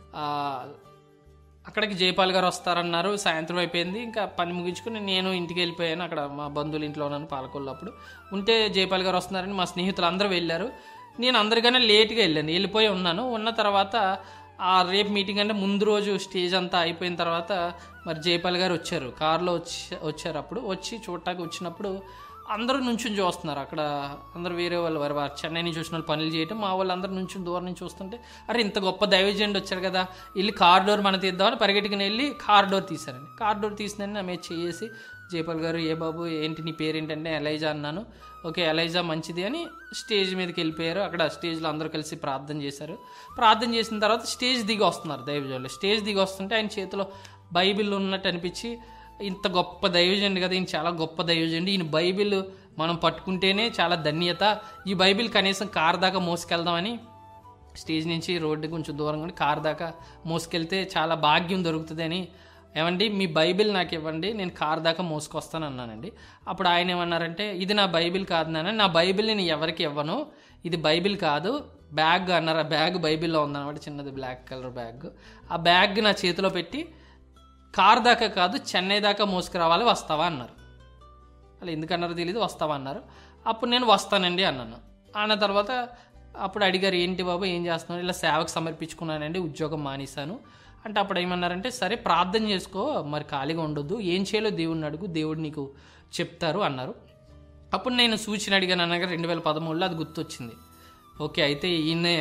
A: అక్కడికి జైపాల్ గారు వస్తారన్నారు, సాయంత్రం అయిపోయింది, ఇంకా పని ముగించుకుని నేను ఇంటికి వెళ్ళిపోయాను. అక్కడ మా బంధువుల ఇంట్లో ఉన్నాను పాలకొల్లో. అప్పుడు ఉంటే జైపాల్ గారు వస్తున్నారని మా స్నేహితులు అందరూ వెళ్ళారు, నేను అందరికన్నా లేట్గా వెళ్ళాను, వెళ్ళిపోయి ఉన్నాను. ఉన్న తర్వాత ఆ రేపు మీటింగ్ అంటే ముందు రోజు స్టేజ్ అంతా అయిపోయిన తర్వాత మరి జైపాల్ గారు వచ్చారు, కారులో వచ్చి వచ్చారు అప్పుడు వచ్చి చూడటానికి వచ్చినప్పుడు అందరూ నుంచుని చూస్తున్నారు. అక్కడ అందరూ వేరే వాళ్ళు వారు వారు చెన్నై నుంచి వచ్చిన వాళ్ళు పనులు చేయటం, మా వాళ్ళు అందరూ నుంచి దూరం నుంచి చూస్తుంటే అరే ఇంత గొప్ప దైవజనుడు వచ్చారు కదా, వెళ్ళి కార్ డోర్ మనం తీద్దామని పరిగెట్టుకుని వెళ్ళి కార్ డోర్ తీశారండి. కార్ డోర్ తీసిందని ఆమె చేసి జైపాల్ గారు ఏ బాబు ఏంటి నీ పేరేంటంటే ఎలైజా అన్నాను. ఓకే ఎలైజా మంచిది అని స్టేజ్ మీదకి వెళ్ళిపోయారు. అక్కడ స్టేజ్లో అందరూ కలిసి ప్రార్థన చేశారు. ప్రార్థన చేసిన తర్వాత స్టేజ్ దిగి వస్తున్నారు దైవజనులు. స్టేజ్ దిగి వస్తుంటే ఆయన చేతిలో బైబిల్ ఉన్నట్టు అనిపించి, ఇంత గొప్ప దైవజనుడు కదా, ఈయన చాలా గొప్ప దైవజనుడు, ఈయన బైబిల్ మనం పట్టుకుంటేనే చాలా ధన్యత, ఈ బైబిల్ కనీసం కార్ దాకా మోసుకెళ్దామని స్టేజ్ నుంచి రోడ్డు కొంచెం దూరంగా కార్ దాకా మోసుకెళ్తే చాలా భాగ్యం దొరుకుతుంది అని, ఏమండి మీ బైబిల్ నాకు ఇవ్వండి నేను కార్ దాకా మోసుకొస్తాను అన్నానండి. అప్పుడు ఆయన ఏమన్నారంటే ఇది నా బైబిల్ కాదు నాన్న, నా బైబిల్ నేను ఎవరికి ఇవ్వను, ఇది బైబిల్ కాదు బ్యాగ్ అన్నారు. ఆ బ్యాగ్ బైబిల్లో ఉందన్నమాట, చిన్నది బ్లాక్ కలర్ బ్యాగ్. ఆ బ్యాగ్ నా చేతిలో పెట్టి కార్ దాకా కాదు చెన్నై దాకా మోసుకురావాలి, వస్తావా అన్నారు. అలా ఎందుకన్నారో తెలియదు, వస్తావా అన్నారు. అప్పుడు నేను వస్తానండి అన్నాను. అన్న తర్వాత అప్పుడు అడిగారు ఏంటి బాబు ఏం చేస్తున్నాను, ఇలా సేవకు సమర్పించుకున్నానండి, ఉద్యోగం మానేశాను అంటే అప్పుడు ఏమన్నారంటే సరే ప్రార్థన చేసుకో, మరి ఖాళీగా ఉండొద్దు, ఏం చేయాలో దేవుడిని అడుగు, దేవుడు నీకు చెప్తారు అన్నారు. అప్పుడు నేను సూచన అడిగాను అనగా రెండు వేల పదమూడులో అది గుర్తొచ్చింది. ఓకే అయితే ఈయనే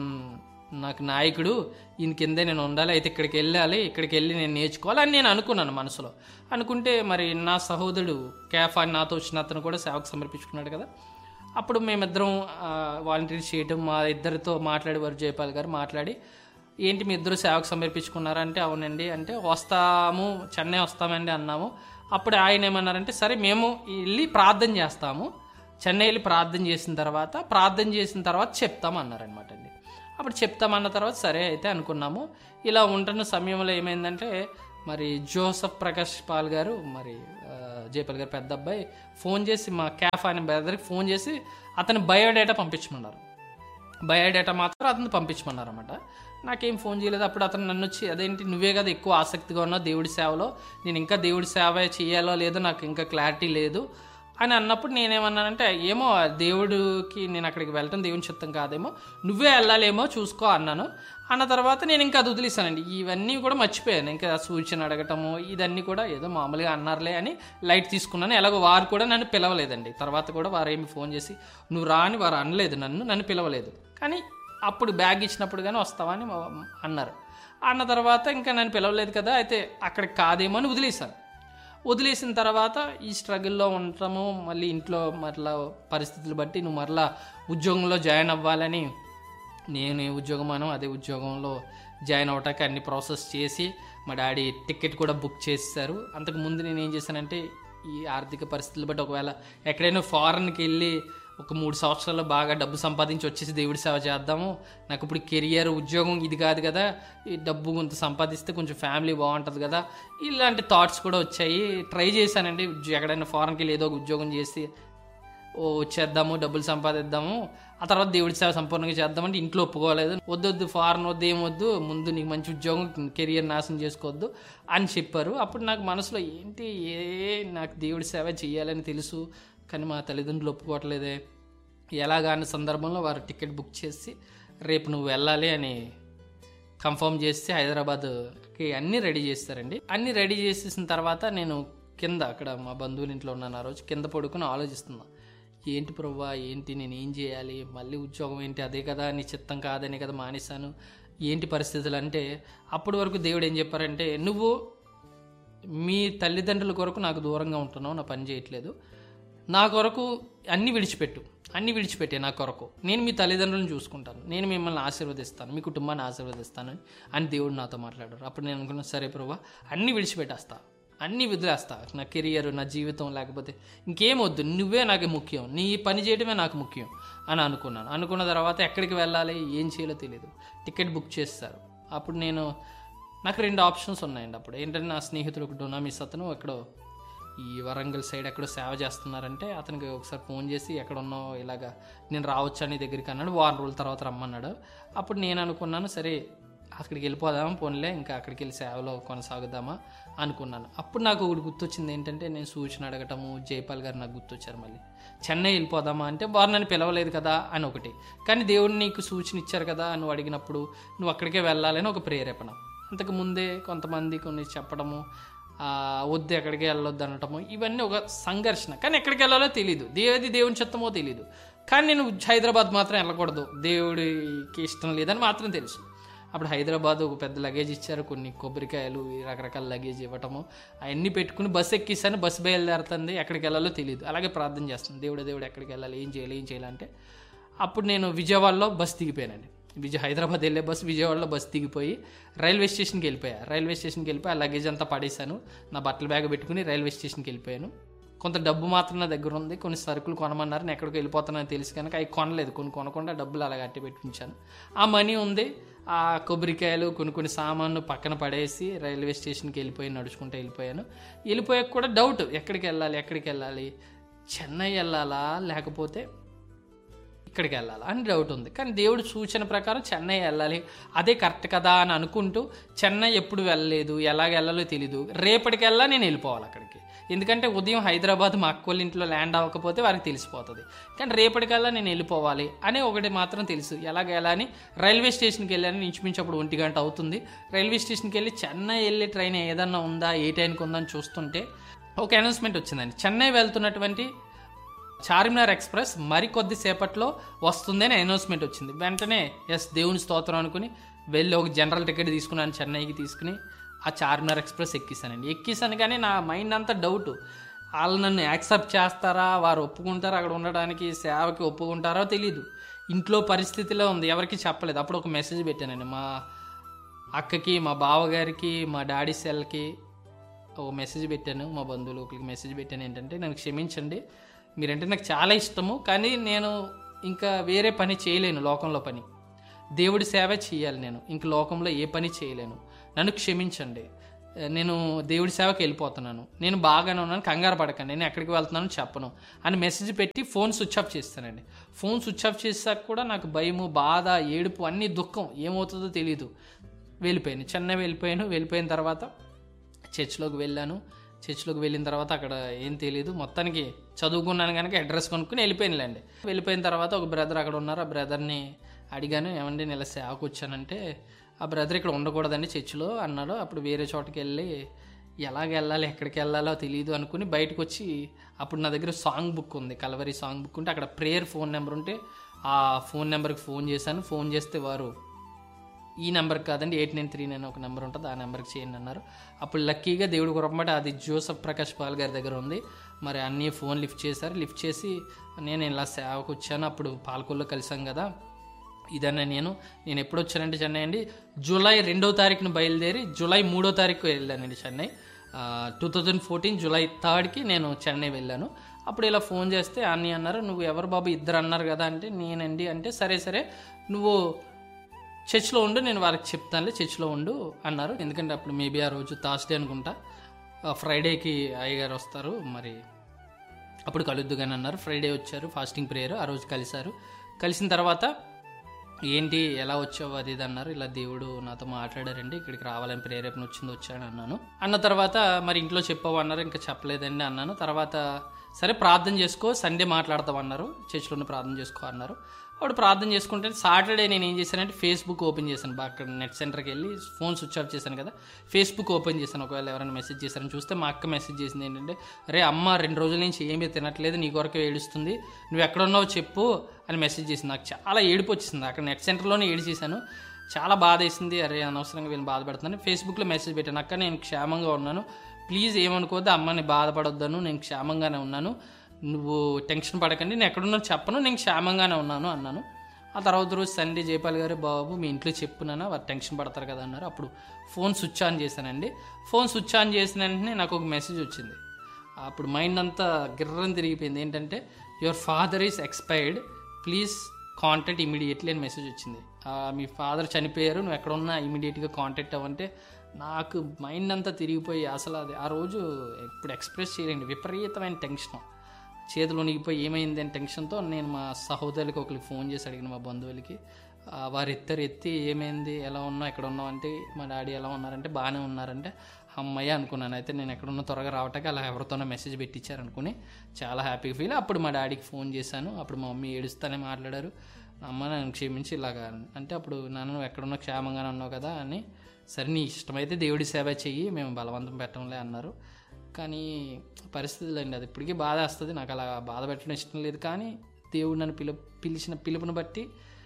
A: నాకు నాయకుడు, ఈయన కిందే నేను ఉండాలి, అయితే ఇక్కడికి వెళ్ళాలి, ఇక్కడికి వెళ్ళి నేను నేర్చుకోవాలి అని నేను అనుకున్నాను మనసులో. అనుకుంటే మరి నా సహోదరుడు కేఫ్ అని నాతో వచ్చిన అతను కూడా సేవకు సమర్పించుకున్నాడు కదా. అప్పుడు మేమిద్దరం వాలంటీర్ చేయటం, మా ఇద్దరితో మాట్లాడేవారు జైపాల్ గారు. మాట్లాడి ఏంటి మీ ఇద్దరు సేవకు సమర్పించుకున్నారంటే అవునండి అంటే వస్తాము చెన్నై వస్తామండి అన్నాము. అప్పుడు ఆయన ఏమన్నారంటే సరే మేము వెళ్ళి ప్రార్థన చేస్తాము, చెన్నై వెళ్ళి ప్రార్థన చేసిన తర్వాత ప్రార్థన చేసిన తర్వాత చెప్తాం అన్నారనమాట అండి. అప్పుడు చెప్తామన్న తర్వాత సరే అయితే అనుకున్నాము. ఇలా ఉంటున్న సమయంలో ఏమైందంటే మరి జోసఫ్ ప్రకాష్ పాల్ గారు మరి జయపాల్ గారు పెద్ద అబ్బాయి ఫోన్ చేసి మా క్యాఫ్ అనే బ్రదర్కి ఫోన్ చేసి అతని బయోడేటా పంపించమన్నారు. బయోడేటా మాత్రం అతను పంపించమన్నారు అనమాట. నాకేం ఫోన్ చేయలేదు. అప్పుడు అతను నన్ను వచ్చి అదేంటి నువ్వే కదా ఎక్కువ ఆసక్తిగా ఉన్నావు దేవుడి సేవలో, నేను ఇంకా దేవుడి సేవ చేయాలో లేదో నాకు ఇంకా క్లారిటీ లేదు అని అన్నప్పుడు నేనేమన్నానంటే ఏమో దేవుడికి నేను అక్కడికి వెళ్ళటం దేవుని చిత్తం కాదేమో, నువ్వే వెళ్ళాలేమో చూసుకో అన్నాను. అన్న తర్వాత నేను ఇంకా అది వదిలేసానండి. ఇవన్నీ కూడా మర్చిపోయాను. ఇంకా సూచన అడగటము ఇదన్నీ కూడా ఏదో మామూలుగా అన్నారులే అని లైట్ తీసుకున్నాను. ఎలాగో వారు కూడా నన్ను పిలవలేదండి. తర్వాత కూడా వారు ఏమి ఫోన్ చేసి నువ్వు రా అని వారు అనలేదు, నన్ను నన్ను పిలవలేదు. కానీ అప్పుడు బ్యాగ్ ఇచ్చినప్పుడు కానీ వస్తావా అని అన్నారు. అన్న తర్వాత ఇంకా నన్ను పిలవలేదు కదా, అయితే అక్కడికి కాదేమో అని వదిలేసాను. వదిలేసిన తర్వాత ఈ స్ట్రగుల్లో ఉండటము, మళ్ళీ ఇంట్లో మరలా పరిస్థితులు బట్టి నువ్వు మరలా ఉద్యోగంలో జాయిన్ అవ్వాలని నేను ఏ ఉద్యోగం అను అదే ఉద్యోగంలో జాయిన్ అవ్వటానికి అన్ని ప్రాసెస్ చేసి మా డాడీ టికెట్ కూడా బుక్ చేశారు. అంతకుముందు నేను ఏం చేశానంటే ఈ ఆర్థిక పరిస్థితులు బట్టి ఒకవేళ ఎక్కడైనా ఫారెన్కి వెళ్ళి ఒక మూడు సంవత్సరాలు బాగా డబ్బు సంపాదించి వచ్చేసి దేవుడి సేవ చేద్దాము, నాకు ఇప్పుడు కెరియర్ ఉద్యోగం ఇది కాదు కదా, ఈ డబ్బు కొంత సంపాదిస్తే కొంచెం ఫ్యామిలీ బాగుంటుంది కదా, ఇలాంటి థాట్స్ కూడా వచ్చాయి. ట్రై చేశానండి ఎక్కడైనా ఫారెన్కి వెళ్ళి ఏదో ఒక ఉద్యోగం చేసి ఓ వచ్చేద్దాము, డబ్బులు సంపాదిద్దాము, ఆ తర్వాత దేవుడి సేవ సంపూర్ణంగా చేద్దామంటే ఇంట్లో ఒప్పుకోలేదు. వద్దొద్దు ఫారెన్ వద్దు ఏమొద్దు, ముందు నీకు మంచి ఉద్యోగం కెరియర్ నాశనం చేసుకోవద్దు అని చెప్పారు. అప్పుడు నాకు మనసులో ఏంటి ఏ నాకు దేవుడి సేవ చేయాలని తెలుసు కానీ మా తల్లిదండ్రులు ఒప్పుకోవట్లేదే ఎలాగాని సందర్భంలో వారు టికెట్ బుక్ చేసి రేపు నువ్వు వెళ్ళాలి అని కన్ఫర్మ్ చేసి హైదరాబాద్కి అన్నీ రెడీ చేస్తారండి. అన్నీ రెడీ చేసేసిన తర్వాత నేను కింద అక్కడ మా బంధువుల ఇంట్లో ఉన్నాను. ఆ రోజు కింద పడుకుని ఆలోచిస్తున్నా, ఏంటి ప్రవ్వా ఏంటి నేను ఏం చేయాలి, మళ్ళీ ఉద్యోగం ఏంటి, అదే కదా నీ చిత్తం కాదని కదా మానేశాను, ఏంటి పరిస్థితులు అంటే అప్పటి వరకు దేవుడు ఏం చెప్పారంటే నువ్వు మీ తల్లిదండ్రుల కొరకు నాకు దూరంగా ఉంటున్నావు, నా పని చేయట్లేదు, నా కొరకు అన్నీ విడిచిపెట్టు, అన్నీ విడిచిపెట్టే నా కొరకు, నేను మీ తల్లిదండ్రులను చూసుకుంటాను, నేను మిమ్మల్ని ఆశీర్వదిస్తాను, మీ కుటుంబాన్ని ఆశీర్వదిస్తాను అని దేవుడు నాతో మాట్లాడారు. అప్పుడు నేను అనుకున్నాను సరే ప్రభా అన్నీ విడిచిపెట్టేస్తా, అన్నీ వదిలేస్తా, నా కెరియర్ నా జీవితం లేకపోతే ఇంకేం వద్దు, నువ్వే నాకు ముఖ్యం, నీ పని చేయడమే నాకు ముఖ్యం అని అనుకున్నాను. అనుకున్న తర్వాత ఎక్కడికి వెళ్ళాలి ఏం చేయాలో తెలియదు. టికెట్ బుక్ చేస్తారు. అప్పుడు నేను నాకు రెండు ఆప్షన్స్ ఉన్నాయండి. అప్పుడు ఏంటంటే నా స్నేహితుడు ఒక డొనామిస్ అతను ఎక్కడో ఈ వరంగల్ సైడ్ ఎక్కడో సేవ చేస్తున్నారంటే అతనికి ఒకసారి ఫోన్ చేసి ఎక్కడ ఉన్నావు ఇలాగా నేను రావచ్చా నీ దగ్గరికి అన్నాడు. వారం రోజుల తర్వాత రమ్మన్నాడు. అప్పుడు నేను అనుకున్నాను సరే అక్కడికి వెళ్ళిపోదామా పోన్లే ఇంకా అక్కడికి వెళ్ళి సేవలో కొనసాగుదామా అనుకున్నాను. అప్పుడు నాకు ఒకటి గుర్తొచ్చింది ఏంటంటే నేను సూచన అడగటము జయపాల్ గారు నాకు గుర్తొచ్చారు. మళ్ళీ చెన్నై వెళ్ళిపోదామా అంటే వారు నన్ను పిలవలేదు కదా అని ఒకటి, కానీ దేవుడు నీకు సూచన ఇచ్చారు కదా నువ్వు అడిగినప్పుడు నువ్వు అక్కడికే వెళ్ళాలని ఒక ప్రేరేపణ. అంతకు ముందే కొంతమంది కొన్ని చెప్పడము వద్దు ఎక్కడికి వెళ్ళొద్దు అనటము ఇవన్నీ ఒక సంఘర్షణ. కానీ ఎక్కడికి వెళ్ళాలో తెలీదు, దేవది దేవుని చిత్తమో తెలీదు. కానీ నేను హైదరాబాద్ మాత్రం వెళ్ళకూడదు, దేవుడికి ఇష్టం లేదని మాత్రం తెలుసు. అప్పుడు హైదరాబాద్ ఒక పెద్ద లగేజ్ ఇచ్చారు, కొన్ని కొబ్బరికాయలు రకరకాల లగేజ్ ఇవ్వటము అవన్నీ పెట్టుకుని బస్సు ఎక్కిస్తాను. బస్సు బయలుదేరుతుంది, ఎక్కడికి వెళ్ళాలో తెలియదు. అలాగే ప్రార్థన చేస్తాను, దేవుడు దేవుడు ఎక్కడికి వెళ్ళాలి ఏం చేయాలి ఏం చేయాలంటే. అప్పుడు నేను విజయవాడలో బస్సు దిగిపోయానండి. విజయ హైదరాబాద్ వెళ్ళే బస్సు విజయవాడలో బస్సు దిగిపోయి రైల్వే స్టేషన్కి వెళ్ళిపోయా. రైల్వే స్టేషన్కి వెళ్ళిపోయి ఆ లగేజ్ అంతా పడేశాను, నా బట్టల బ్యాగ్ పెట్టుకుని రైల్వే స్టేషన్కి వెళ్ళిపోయాను. కొంత డబ్బు మాత్రం నా దగ్గర ఉంది, కొన్ని సరుకులు కొనమన్నారు, నేను ఎక్కడికి వెళ్ళిపోతానని తెలుసు కనుక అవి కొనలేదు. కొన్ని కొనకుండా డబ్బులు అలా అట్టి పెట్టుకుంటాను. ఆ మనీ ఉంది, ఆ కొబ్బరికాయలు కొన్ని కొన్ని సామాన్లు పక్కన పడేసి రైల్వే స్టేషన్కి వెళ్ళిపోయి నడుచుకుంటూ వెళ్ళిపోయాను. వెళ్ళిపోయాక కూడా డౌట్ ఎక్కడికి వెళ్ళాలి ఎక్కడికి వెళ్ళాలి, చెన్నై వెళ్ళాలా లేకపోతే ఇక్కడికి వెళ్ళాలా అని డౌట్ ఉంది. కానీ దేవుడు సూచన ప్రకారం చెన్నై వెళ్ళాలి, అదే కరెక్ట్ కదా అని అనుకుంటూ చెన్నై ఎప్పుడు వెళ్ళలేదు, ఎలాగ వెళ్ళాలో తెలీదు. రేపటికెల్లా నేను వెళ్ళిపోవాలి అక్కడికి, ఎందుకంటే ఉదయం హైదరాబాద్ మా అక్కోళ్ళ ఇంట్లో ల్యాండ్ అవ్వకపోతే వారికి తెలిసిపోతుంది. కానీ రేపటికల్లా నేను వెళ్ళిపోవాలి అని ఒకటి మాత్రం తెలుసు. ఎలాగ ఎలా అని రైల్వే స్టేషన్కి వెళ్ళాను. ఇంచుమించు అప్పుడు ఒంటి గంట అవుతుంది. రైల్వే స్టేషన్కి వెళ్ళి చెన్నై వెళ్ళే ట్రైన్ ఏదన్నా ఉందా ఏ టైంకి ఉందని చూస్తుంటే ఒక అనౌన్స్మెంట్ వచ్చిందండి, చెన్నై వెళ్తున్నటువంటి చార్మినార్ ఎక్స్ప్రెస్ మరికొద్ది సేపట్లో వస్తుంది అని అనౌన్స్మెంట్ వచ్చింది. వెంటనే ఎస్ దేవుని స్తోత్రం అనుకుని వెళ్ళి ఒక జనరల్ టికెట్ తీసుకున్నాను, చెన్నైకి తీసుకుని ఆ చార్మినార్ ఎక్స్ప్రెస్ ఎక్కిస్తానండి. ఎక్కిస్తాను కానీ నా మైండ్ అంతా డౌట్, వాళ్ళు నన్ను యాక్సెప్ట్ చేస్తారా, వారు ఒప్పుకుంటారా, అక్కడ ఉండడానికి సేవకి ఒప్పుకుంటారో తెలీదు. ఇంట్లో పరిస్థితిలో ఉంది, ఎవరికి చెప్పలేదు. అప్పుడు ఒక మెసేజ్ పెట్టానండి మా అక్కకి, మా బావగారికి, మా డాడీ సెల్కి, ఓ మెసేజ్ పెట్టాను, మా బంధువులకి మెసేజ్ పెట్టాను ఏంటంటే, నన్ను క్షమించండి, మీరంటే నాకు చాలా ఇష్టము, కానీ నేను ఇంకా వేరే పని చేయలేను, లోకంలో పని దేవుడి సేవ చేయాలి, నేను ఇంక లోకంలో ఏ పని చేయలేను, నన్ను క్షమించండి, నేను దేవుడి సేవకి వెళ్ళిపోతున్నాను, నేను బాగానే ఉన్నాను, కంగారు పడకండి, నేను ఎక్కడికి వెళ్తున్నాను చెప్పను అని మెసేజ్ పెట్టి ఫోన్ స్విచ్ ఆఫ్ చేస్తానండి. ఫోన్ స్విచ్ ఆఫ్ చేసాక కూడా నాకు భయము, బాధ, ఏడుపు, అన్నీ దుఃఖం, ఏమవుతుందో తెలియదు. వెళ్ళిపోయాను, చెన్నై వెళ్ళిపోయాను. వెళ్ళిపోయిన తర్వాత చర్చ్లోకి వెళ్ళాను. చర్చ్లోకి వెళ్ళిన తర్వాత అక్కడ ఏం తెలియదు, మొత్తానికి చదువుకున్నాను కనుక అడ్రస్ కొనుక్కుని వెళ్ళిపోయినలేండి. వెళ్ళిపోయిన తర్వాత ఒక బ్రదర్ అక్కడ ఉన్నారు, ఆ బ్రదర్ని అడిగాను, ఏమండి నేను ఇలా సేవకు వచ్చానంటే, ఆ బ్రదర్ ఇక్కడ ఉండకూడదండి చర్చిలో అన్నాడు. అప్పుడు వేరే చోటకి వెళ్ళి ఎలాగ వెళ్ళాలి, ఎక్కడికి వెళ్ళాలో తెలియదు అనుకుని బయటకు వచ్చి, అప్పుడు నా దగ్గర సాంగ్ బుక్ ఉంది, కలవరి సాంగ్ బుక్ ఉంటే అక్కడ ప్రేయర్ ఫోన్ నెంబర్ ఉంటే ఆ ఫోన్ నెంబర్కి ఫోన్ చేశాను. ఫోన్ చేస్తే వారు ఈ నెంబర్కి కాదండి, ఎయిట్ నైన్ త్రీ నైన్ ఒక నెంబర్ ఉంటుంది, ఆ నెంబర్కి చేయండి అన్నారు. అప్పుడు లక్కీగా దేవుడు కొరపమాట అది జోసఫ్ ప్రకాష్ పాల్ గారి దగ్గర ఉంది. మరి అన్నీ ఫోన్ లిఫ్ట్ చేశారు. లిఫ్ట్ చేసి నేను ఇలా సేవకు వచ్చాను, అప్పుడు పాలకొల్లో కలిసాం కదా, ఇదన్నా నేను నేను ఎప్పుడు వచ్చానంటే చెన్నై అండి, జూలై రెండో తారీఖున బయలుదేరి జూలై మూడో తారీఖు వెళ్ళానండి Chennai. Two thousand fourteen July థర్డ్కి నేను చెన్నై వెళ్ళాను. అప్పుడు ఇలా ఫోన్ చేస్తే అన్నీ అన్నారు, నువ్వు ఎవరు బాబు, ఇద్దరు అన్నారు కదా అంటే, నేనండి అంటే, సరే సరే నువ్వు చర్చ్లో ఉండు, నేను వారికి చెప్తానులే, చర్చ్లో ఉండు అన్నారు. ఎందుకంటే అప్పుడు మేబీ ఆ రోజు థర్స్డే అనుకుంటా, ఫ్రైడేకి అయ్యగారు వస్తారు, మరి అప్పుడు కలుద్దు కానీ అన్నారు. ఫ్రైడే వచ్చారు, ఫాస్టింగ్ ప్రేయర్ ఆ రోజు కలిశారు. కలిసిన తర్వాత ఏంటి ఎలా వచ్చావు అది ఇది అన్నారు. ఇలా దేవుడు నాతో మాట్లాడారండి, ఇక్కడికి రావాలని ప్రేరేపణ వచ్చింది, వచ్చాను అన్నాను. అన్న తర్వాత మరి ఇంట్లో చెప్పావు అన్నారు, ఇంకా చెప్పలేదండి అన్నాను. తర్వాత సరే ప్రార్థన చేసుకో, సండే మాట్లాడతావు అన్నారు, చర్చిలోనే ప్రార్థన చేసుకో అన్నారు. అప్పుడు ప్రార్థన చేసుకుంటే సాటర్డే నేను ఏం చేశానంటే ఫేస్బుక్ ఓపెన్ చేశాను. బాగా అక్కడ నెట్ సెంటర్కి వెళ్ళి ఫోన్ స్విచ్ ఆఫ్ చేశాను కదా, ఫేస్బుక్ ఓపెన్ చేశాను, ఒకవేళ ఎవరైనా మెసేజ్ చేశారని చూస్తే మా అక్క మెసేజ్ చేసింది ఏంటంటే, రే అమ్మ రెండు రోజుల నుంచి ఏమీ తినట్లేదు, నీ కొరకు ఏడుస్తుంది, నువ్వు ఎక్కడున్నావు చెప్పు అని మెసేజ్ చేసింది. నాకు చాలా ఏడుపు వచ్చింది, అక్కడ నెట్ సెంటర్లోనే ఏడు చేశాను, చాలా బాధ వేసింది. అరే అనవసరంగా వీళ్ళని బాధపడుతున్నాను. ఫేస్బుక్లో మెసేజ్ పెట్టాను, అక్క నేను క్షేమంగా ఉన్నాను, ప్లీజ్ ఏమనుకోవద్దు, అమ్మని బాధపడొద్దాను, నేను క్షేమంగానే ఉన్నాను, నువ్వు టెన్షన్ పడకండి, నేను ఎక్కడున్నా చెప్పను, నేను క్షేమంగానే ఉన్నాను అన్నాను. ఆ తర్వాత రోజు సండే జయపాల్ గారు, బాబు మీ ఇంట్లో చెప్పున్నానా, వారు టెన్షన్ పడతారు కదా అన్నారు. అప్పుడు ఫోన్ స్విచ్ ఆన్ చేశానండి. ఫోన్ స్విచ్ ఆన్ చేసిన వెంటనే నాకు ఒక మెసేజ్ వచ్చింది. అప్పుడు మైండ్ అంతా గిర్రని తిరిగిపోయింది. ఏంటంటే, your father is expired, please contact immediately అని మెసేజ్ వచ్చింది. మీ ఫాదర్ చనిపోయారు, నువ్వు ఎక్కడ ఉన్నా ఇమీడియట్గా కాంటాక్ట్ అవ్వంటే నాకు మైండ్ అంతా తిరిగిపోయి అసలు అది ఆ రోజు ఇప్పుడు ఎక్స్ప్రెస్ చేయలేండి, విపరీతమైన టెన్షన్, చేతులు వణిగిపోయి ఏమైంది అని టెన్షన్తో నేను మా సహోదరులకి ఒకరికి ఫోన్ చేసి అడిగిన, మా బంధువులకి. వారు ఎత్తారు, ఎత్తి ఏమైంది, ఎలా ఉన్నావు, ఎక్కడ ఉన్నావు అంటే, మా డాడీ ఎలా ఉన్నారంటే బాగానే ఉన్నారంటే, అమ్మయ్య అనుకున్నాను. అయితే నేను ఎక్కడున్నా త్వరగా రావటానికి అలా ఎవరితోనో మెసేజ్ పెట్టించారు అనుకుని చాలా హ్యాపీగా ఫీల్. అప్పుడు మా డాడీకి ఫోన్ చేశాను. అప్పుడు మా మమ్మీ ఏడుస్తానే మాట్లాడారు, అమ్మ నన్ను క్షమించి ఇలాగా అంటే, అప్పుడు నాన్న నువ్వు ఎక్కడున్నా క్షేమంగానే ఉన్నావు కదా అని, సరే నీ ఇష్టమైతే దేవుడి సేవ చెయ్యి, మేము బలవంతం పెట్టంలే అన్నారు. కానీ పరిస్థితులు అండి, అది ఇప్పటికీ బాధ వస్తుంది, నాకు అలా బాధ పెట్టడం ఇష్టం లేదు. కానీ దేవుడు నన్ను పిలు పిలిచిన పిలుపుని బట్టి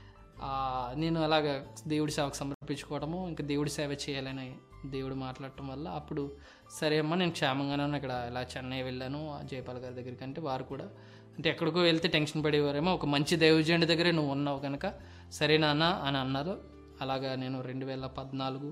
A: నేను అలాగ దేవుడి సేవకు సమర్పించుకోవడము, ఇంకా దేవుడి సేవ చేయాలని దేవుడు మాట్లాడటం వల్ల అప్పుడు సరే అమ్మ నేను క్షేమంగానే ఉన్నా, ఇక్కడ ఇలా చెన్నై వెళ్ళాను జయపాల్ గారి దగ్గరికి అంటే, వారు కూడా అంటే ఎక్కడికో వెళ్తే టెన్షన్ పడేవారేమో, ఒక మంచి దైవజనుడి దగ్గరే నువ్వు ఉన్నావు కనుక సరే నాన్న అని అన్నారు. అలాగా నేను రెండు వేల పద్నాలుగు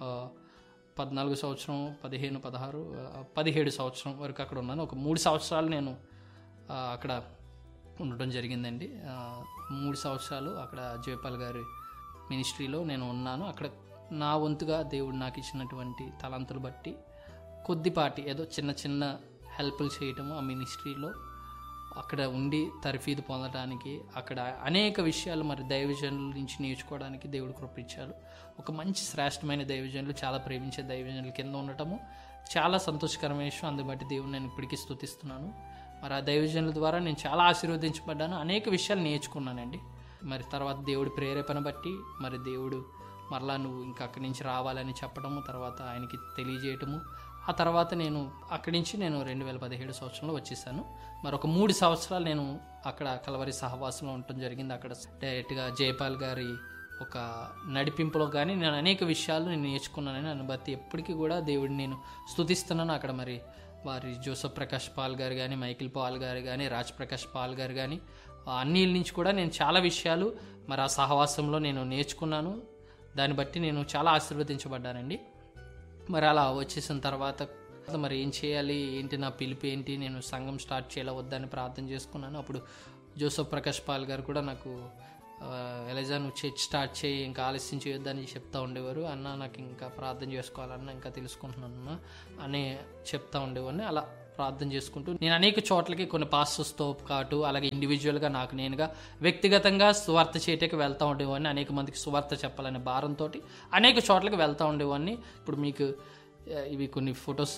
A: పద్నాలుగు సంవత్సరం పదిహేను పదహారు పదిహేడు సంవత్సరం వరకు అక్కడ ఉన్నాను. ఒక మూడు సంవత్సరాలు నేను అక్కడ ఉండటం జరిగిందండి. మూడు సంవత్సరాలు అక్కడ జయపాల్ గారి మినిస్ట్రీలో నేను ఉన్నాను. అక్కడ నా వంతుగా దేవుడు నాకు ఇచ్చినటువంటి తలంతులు బట్టి కొద్దిపాటి ఏదో చిన్న చిన్న హెల్ప్లు చేయటము ఆ మినిస్ట్రీలో, అక్కడ ఉండి తర్ఫీదు పొందడానికి, అక్కడ అనేక విషయాలు మరి దైవజనుల నుంచి నేర్చుకోవడానికి దేవుడు కృపించారు. ఒక మంచి శ్రేష్టమైన దైవజనులు, చాలా ప్రేమించే దైవజనుల కింద ఉండటము చాలా సంతోషకరమైన విషయం. అందుబట్టి దేవుడు నేను ఇప్పటికీ స్తుతిస్తున్నాను. మరి ఆ దైవజనుల ద్వారా నేను చాలా ఆశీర్వదించబడ్డాను, అనేక విషయాలు నేర్చుకున్నానండి. మరి తర్వాత దేవుడి ప్రేరేపణ బట్టి మరి దేవుడు మరలా నువ్వు ఇంకా అక్కడి నుంచి రావాలని చెప్పడము, తర్వాత ఆయనకి తెలియజేయటము, ఆ తర్వాత నేను అక్కడి నుంచి నేను రెండు వేల పదిహేడు సంవత్సరంలో వచ్చేసాను. మరి ఒక మూడు సంవత్సరాలు నేను అక్కడ కలవరి సహవాసంలో ఉండటం జరిగింది. అక్కడ డైరెక్ట్గా జయపాల్ గారి ఒక నడిపింపులో కానీ నేను అనేక విషయాలు నేను నేర్చుకున్నానని నన్ను బట్టి ఎప్పటికీ కూడా దేవుడిని నేను స్తుతిస్తున్నాను. అక్కడ మరి వారి జోసఫ్ ప్రకాష్ పాల్ గారు కానీ, మైకిల్ పాల్ గారు కానీ, రాజ్ ప్రకాష్ పాల్ గారు కానీ, అన్నిల నుంచి కూడా నేను చాలా విషయాలు మరి ఆ సహవాసంలో నేను నేర్చుకున్నాను. దాన్ని బట్టి నేను చాలా ఆశీర్వదించబడ్డానండి. మరి అలా వచ్చేసిన తర్వాత మరి ఏం చేయాలి, ఏంటి నా పిలుపు ఏంటి, నేను సంఘం స్టార్ట్ చేయాలా వద్దని ప్రార్థన చేసుకున్నాను. అప్పుడు జోసఫ్ ప్రకాష్ పాల్ గారు కూడా నాకు ఎలజా నువ్వు చర్చ్ స్టార్ట్ చేయి, ఇంకా ఆలస్యం చేయొద్దని చెప్తా ఉండేవారు. అన్న నాకు ఇంకా ప్రార్థన చేసుకోవాలన్న, ఇంకా తెలుసుకుంటున్నాను అని చెప్తా ఉండేవాడిని. అలా ప్రార్థన చేసుకుంటూ నేను అనేక చోట్లకి కొన్ని పాస్టర్స్తో పాటు అలాగే ఇండివిజువల్గా నాకు నేనుగా వ్యక్తిగతంగా సువార్త చేయటకి వెళ్తూ ఉండేవాడిని. అనేక మందికి సువార్త చెప్పాలనే భారంతో అనేక చోట్లకి వెళ్తూ ఉండేవాడిని. ఇప్పుడు మీకు ఇవి కొన్ని ఫొటోస్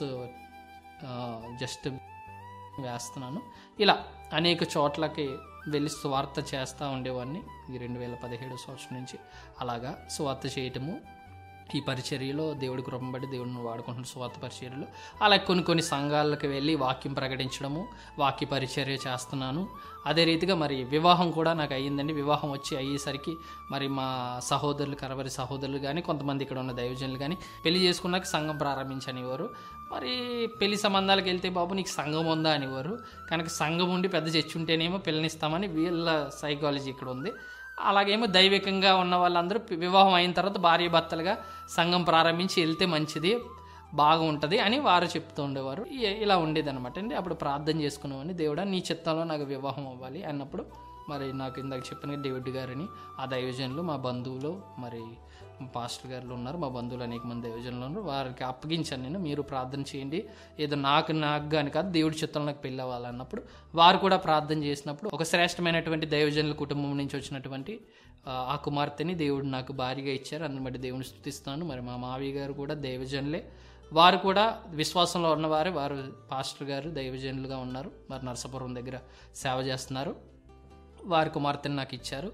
A: జస్ట్ వేస్తున్నాను. ఇలా అనేక చోట్లకి వెళ్ళి సువార్త చేస్తూ ఉండేవాడిని. ఈ రెండు వేల పదిహేడు సంవత్సరం నుంచి అలాగా సువార్త చేయటము, ఈ పరిచర్యలో దేవుడి కృపను బట్టి దేవుడిని వాడుకుంటున్న సువార్త పరిచర్యలో అలాగే కొన్ని కొన్ని సంఘాలకు వెళ్ళి వాక్యం ప్రకటించడము, వాక్య పరిచర్య చేస్తున్నాను. అదే రీతిగా మరి వివాహం కూడా నాకు అయ్యిందండి. వివాహం వచ్చి అయ్యేసరికి మరి మా సహోదరులు, కరవరి సహోదరులు కానీ కొంతమంది ఇక్కడ ఉన్న దైవజనులు కానీ పెళ్లి చేసుకున్నాక సంఘం ప్రారంభించనివారు. మరి పెళ్లి సంబంధాలకు వెళ్తే బాబు నీకు సంఘం ఉందా అనేవారు. కనుక సంఘం ఉండి పెద్ద చర్చ ఉంటేనేమో పిల్లనిస్తామని వీళ్ళ సైకాలజీ ఇక్కడ ఉంది. అలాగేమో దైవికంగా ఉన్న వాళ్ళందరూ వివాహం అయిన తర్వాత భార్య భర్తలుగా సంఘం ప్రారంభించి వెళ్తే మంచిది, బాగా ఉంటుంది అని వారు చెప్తూ ఉండేవారు. ఇలా ఉండేది అనమాట అండి. అప్పుడు ప్రార్థన చేసుకునేవాడిని, దేవుడా నీ చిత్తంలో నాకు వివాహం అవ్వాలి అన్నప్పుడు మరి నాకు ఇందాక చెప్పిన డేవిడ్ గారిని ఆ దైవజనులు మా బంధువులు, మరి పాస్టర్ గారు ఉన్నారు, మా బంధువులు అనేక మంది దైవజనులు ఉన్నారు, వారికి అప్పగించాను నేను, మీరు ప్రార్థన చేయండి, ఏదో నాకు నాకు కానీ కాదు దేవుడి చిత్తంలో నాకు పెళ్ళి అవ్వాలన్నప్పుడు వారు కూడా ప్రార్థన చేసినప్పుడు ఒక శ్రేష్టమైనటువంటి దైవజనుల కుటుంబం నుంచి వచ్చినటువంటి ఆ కుమార్తెని దేవుడు నాకు భారీగా ఇచ్చారు. అందుని బట్టి దేవుని స్తుతిస్తాను. మరి మా మావయ్య గారు కూడా దైవజనులే, వారు కూడా విశ్వాసంలో ఉన్నవారే, వారు పాస్టర్ గారు దైవజనులుగా ఉన్నారు, మరి నరసాపురం దగ్గర సేవ చేస్తున్నారు. వారి కుమార్తెని నాకు ఇచ్చారు.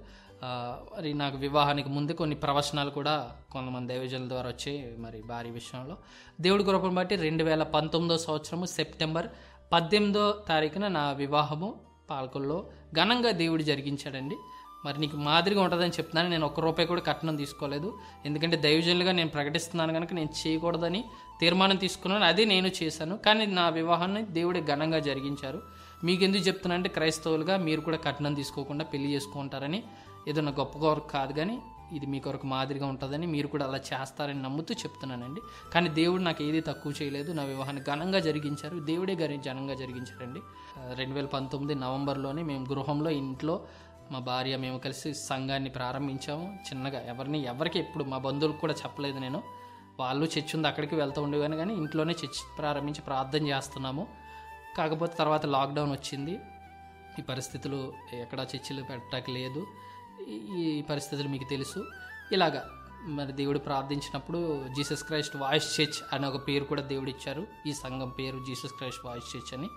A: మరి నాకు వివాహానికి ముందే కొన్ని ప్రవచనాలు కూడా కొంతమంది దైవజనుల ద్వారా వచ్చాయి. మరి భారీ విషయంలో దేవుడి కృపను బట్టి రెండు వేల పంతొమ్మిదో సంవత్సరము సెప్టెంబర్ పద్దెనిమిదో తారీఖున నా వివాహము పాలకుల్లో ఘనంగా దేవుడు జరిగించాడండి. మరి నీకు మాదిరిగా ఉంటుందని చెప్తున్నాను. నేను ఒక్క రూపాయి కూడా కట్నం తీసుకోలేదు, ఎందుకంటే దైవజనులుగా నేను ప్రకటిస్తున్నాను కనుక నేను చేయకూడదని తీర్మానం తీసుకున్నాను, అదే నేను చేశాను. కానీ నా వివాహాన్ని దేవుడే ఘనంగా జరిగించారు. మీకు ఎందుకు చెప్తున్నా అంటే క్రైస్తవులుగా మీరు కూడా కట్నం తీసుకోకుండా పెళ్లి చేసుకుంటారని, ఏదో నా గొప్ప కొరకు కాదు కానీ ఇది మీ కొరకు మాదిరిగా ఉంటుందని, మీరు కూడా అలా చేస్తారని నమ్ముతూ చెప్తున్నానండి. కానీ దేవుడు నాకు ఏది తక్కువ చేయలేదు, నా వివాహాన్ని ఘనంగా జరిగించారు, దేవుడే గారి ఘనంగా జరిగించారండి. రెండు వేల పంతొమ్మిది నవంబర్లోనే మేము గృహంలో ఇంట్లో మా భార్య మేము కలిసి సంఘాన్ని ప్రారంభించాము. చిన్నగా ఎవరిని ఎవరికి ఎప్పుడు మా బంధువులకు కూడా చెప్పలేదు నేను. వాళ్ళు చర్చ్ ఉంది అక్కడికి వెళ్తూ ఉండేవాను, కానీ ఇంట్లోనే చర్చ్ ప్రారంభించి ప్రార్థన చేస్తున్నాము. కాకపోతే తర్వాత లాక్డౌన్ వచ్చింది. ఈ పరిస్థితులు ఎక్కడ చర్చిలు పెట్టడానికి లేదు. ఈ పరిస్థితులు మీకు తెలుసు. ఇలాగా మరి దేవుడు ప్రార్థించినప్పుడు జీసస్ క్రైస్ట్ వాయిస్ చర్చ్ అనే ఒక పేరు కూడా దేవుడు ఇచ్చారు. ఈ సంఘం పేరు జీసస్ క్రైస్ట్ వాయిస్ చర్చ్ అని.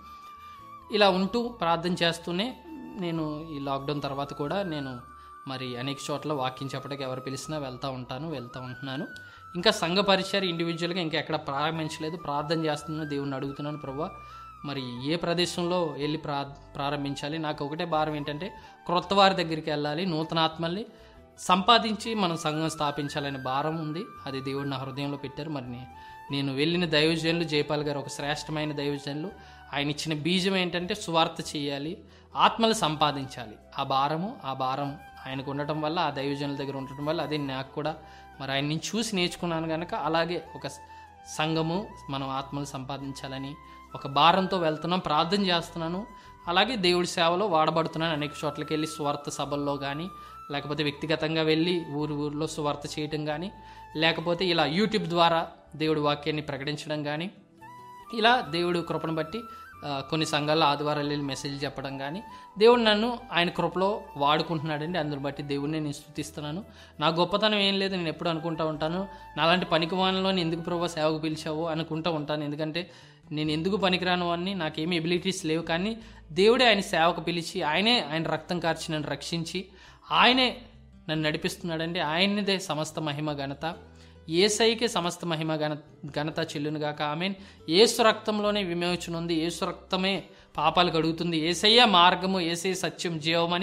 A: ఇలా ఉంటూ ప్రార్థన చేస్తూనే నేను ఈ లాక్డౌన్ తర్వాత కూడా నేను మరి అనేక చోట్ల వాక్యం చెప్పడానికి ఎవరు పిలిచినా వెళ్తూ ఉంటాను వెళ్తూ ఉంటున్నాను. ఇంకా సంఘ పరిచర్య ఇండివిజువల్గా ఇంకా ఎక్కడ ప్రారంభించలేదు. ప్రార్థన చేస్తున్నాను, దేవుణ్ణి అడుగుతున్నాను, ప్రభువా మరి ఏ ప్రదేశంలో వెళ్ళి ప్రా ప్రారంభించాలి నాకు ఒకటే భారం ఏంటంటే క్రొత్త వారి దగ్గరికి వెళ్ళాలి, నూతన ఆత్మల్ని సంపాదించి మనం సంఘం స్థాపించాలనే భారం ఉంది. అది దేవుడు నా హృదయంలో పెట్టారు. మరి నేను వెళ్ళిన దైవజనులు జయపాల్ గారు ఒక శ్రేష్టమైన దైవజనులు. ఆయన ఇచ్చిన బీజం ఏంటంటే సువార్త చేయాలి, ఆత్మలు సంపాదించాలి. ఆ భారము ఆ భారం ఆయనకు ఉండటం వల్ల, ఆ దైవజనుల దగ్గర ఉండటం వల్ల అదే నాకు కూడా మరి ఆయన నుంచి చూసి నేర్చుకున్నాను కనుక అలాగే ఒక సంఘము మనం ఆత్మలు సంపాదించాలని ఒక భారంతో వెళ్తున్నాం, ప్రార్థన చేస్తున్నాను. అలాగే దేవుడి సేవలో వాడబడుతున్నాను. అనేక చోట్లకి వెళ్ళి సువార్త సభల్లో కానీ, లేకపోతే వ్యక్తిగతంగా వెళ్ళి ఊరు ఊరిలో సువార్త చేయటం కానీ, లేకపోతే ఇలా యూట్యూబ్ ద్వారా దేవుడి వాక్యాన్ని ప్రకటించడం కానీ, ఇలా దేవుడి కృపను బట్టి కొన్ని సంఘాల్లో ఆదివారాలు వెళ్ళి మెసేజ్ చెప్పడం కానీ దేవుడు నన్ను ఆయన కృపలో వాడుకుంటున్నాడండి. అందుని బట్టి దేవుడిని నేను స్తుతిస్తున్నాను. నా గొప్పతనం ఏం లేదు, నేను ఎప్పుడు అనుకుంటూ ఉంటాను నాలాంటి పనికివానిలో ఎందుకు ప్రభువా సేవకు పిలిచావో అనుకుంటూ ఉంటాను. ఎందుకంటే నేను ఎందుకు పనికిరాను అని నాకేమీ ఎబిలిటీస్ లేవు, కానీ దేవుడే ఆయన సేవకు పిలిచి ఆయనే ఆయన రక్తం కార్చి నన్ను రక్షించి ఆయనే నన్ను నడిపిస్తున్నాడండి. ఆయనదే సమస్త మహిమ ఘనత, యేసయ్యకే సమస్త మహిమ ఘన ఘనత చెల్లునుగాక. ఆమేన్. యేసు రక్తంలోనే విమోచన ఉంది, యేసు రక్తమే పాపాలు కడుగుతుంది, యేసయ్య మార్గము, యేసయ్య సత్యం జీవమని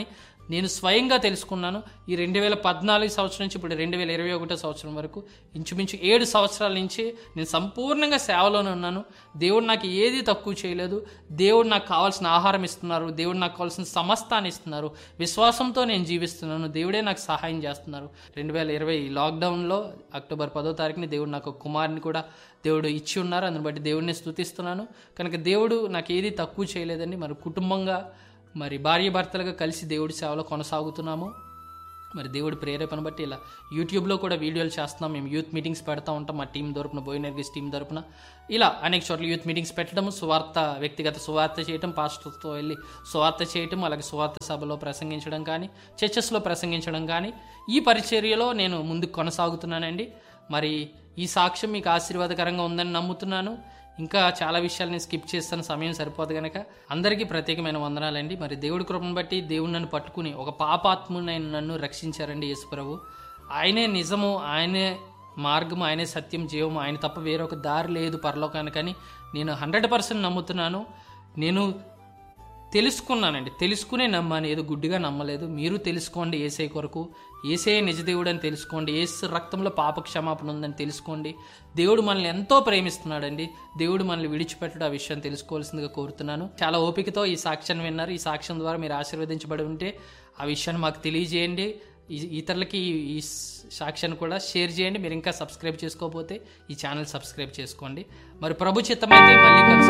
A: నేను స్వయంగా తెలుసుకున్నాను. ఈ రెండు వేల పద్నాలుగు సంవత్సరం నుంచి ఇప్పుడు రెండు వేల ఇరవై ఒకటో సంవత్సరం వరకు ఇంచుమించు ఏడు సంవత్సరాల నుంచి నేను సంపూర్ణంగా సేవలోనే ఉన్నాను. దేవుడు నాకు ఏది తక్కువ చేయలేదు. దేవుడు నాకు కావాల్సిన ఆహారం ఇస్తున్నారు. దేవుడు నాకు కావాల్సిన సమస్తాన్ని ఇస్తున్నారు. విశ్వాసంతో నేను జీవిస్తున్నాను. దేవుడే నాకు సహాయం చేస్తున్నారు. రెండు వేల ఇరవై లాక్డౌన్లో అక్టోబర్ పదో తారీఖుని దేవుడు నాకు కుమారుని కూడా దేవుడు ఇచ్చి ఉన్నారు. అందుని బట్టి దేవుడిని స్తుతిస్తున్నాను. కనుక దేవుడు నాకు ఏది తక్కువ చేయలేదండి. మరి కుటుంబంగా మరి భార్య భర్తలుగా కలిసి దేవుడి సేవలో కొనసాగుతున్నాము. మరి దేవుడి ప్రేరేపణ బట్టి ఇలా యూట్యూబ్లో కూడా వీడియోలు చేస్తున్నాం. మేము యూత్ మీటింగ్స్ పెడతా ఉంటాం. మా టీం తరపున, బోయినర్గిస్ టీం తరపున ఇలా అనేక చోట్ల యూత్ మీటింగ్స్ పెట్టడం, సువార్త, వ్యక్తిగత సువార్త చేయటం, పాస్టర్తో వెళ్ళి సువార్త చేయటం, అలాగే సువార్త సభలో ప్రసంగించడం కానీ, చర్చెస్లో ప్రసంగించడం కానీ, ఈ పరిచర్యలో నేను ముందుకు కొనసాగుతున్నానండి. మరి ఈ సాక్ష్యం మీకు ఆశీర్వాదకరంగా ఉందని నమ్ముతున్నాను. ఇంకా చాలా విషయాలు నేను స్కిప్ చేస్తాను, సమయం సరిపోదు కనుక. అందరికీ ప్రత్యేకమైన వందనాలండి. మరి దేవుడి కృపను బట్టి దేవుడు నన్ను పట్టుకుని ఒక పాపాత్మునైన నన్ను రక్షించారండి యేసుప్రభు. ఆయనే నిజము, ఆయనే మార్గము, ఆయనే సత్యం, జీవము, ఆయన తప్ప వేరొక దారి లేదు పరలోకానికని నేను హండ్రెడ్ పర్సెంట్ నమ్ముతున్నాను. నేను తెలుసుకున్నానండి, తెలుసుకునే నమ్మాను, ఏదో గుడ్డిగా నమ్మలేదు. మీరు తెలుసుకోండి యేసే కొరకు. యేసే నిజదేవుడు అని తెలుసుకోండి. యేసు రక్తంలో పాప క్షమాపణ ఉందని తెలుసుకోండి. దేవుడు మనల్ని ఎంతో ప్రేమిస్తున్నాడండి. దేవుడు మనల్ని విడిచిపెట్టడం, ఆ విషయం తెలుసుకోవాల్సిందిగా కోరుతున్నాను. చాలా ఓపికతో ఈ సాక్ష్యాన్ని విన్నారు. ఈ సాక్ష్యం ద్వారా మీరు ఆశీర్వదించబడి ఉంటే ఆ విషయాన్ని మాకు తెలియజేయండి. ఇతరులకి ఈ సాక్ష్యాన్ని కూడా షేర్ చేయండి. మీరు ఇంకా సబ్స్క్రైబ్ చేసుకోకపోతే ఈ ఛానల్ సబ్స్క్రైబ్ చేసుకోండి. మరి ప్రభు చిత్తమైతే మళ్ళీ కలిసి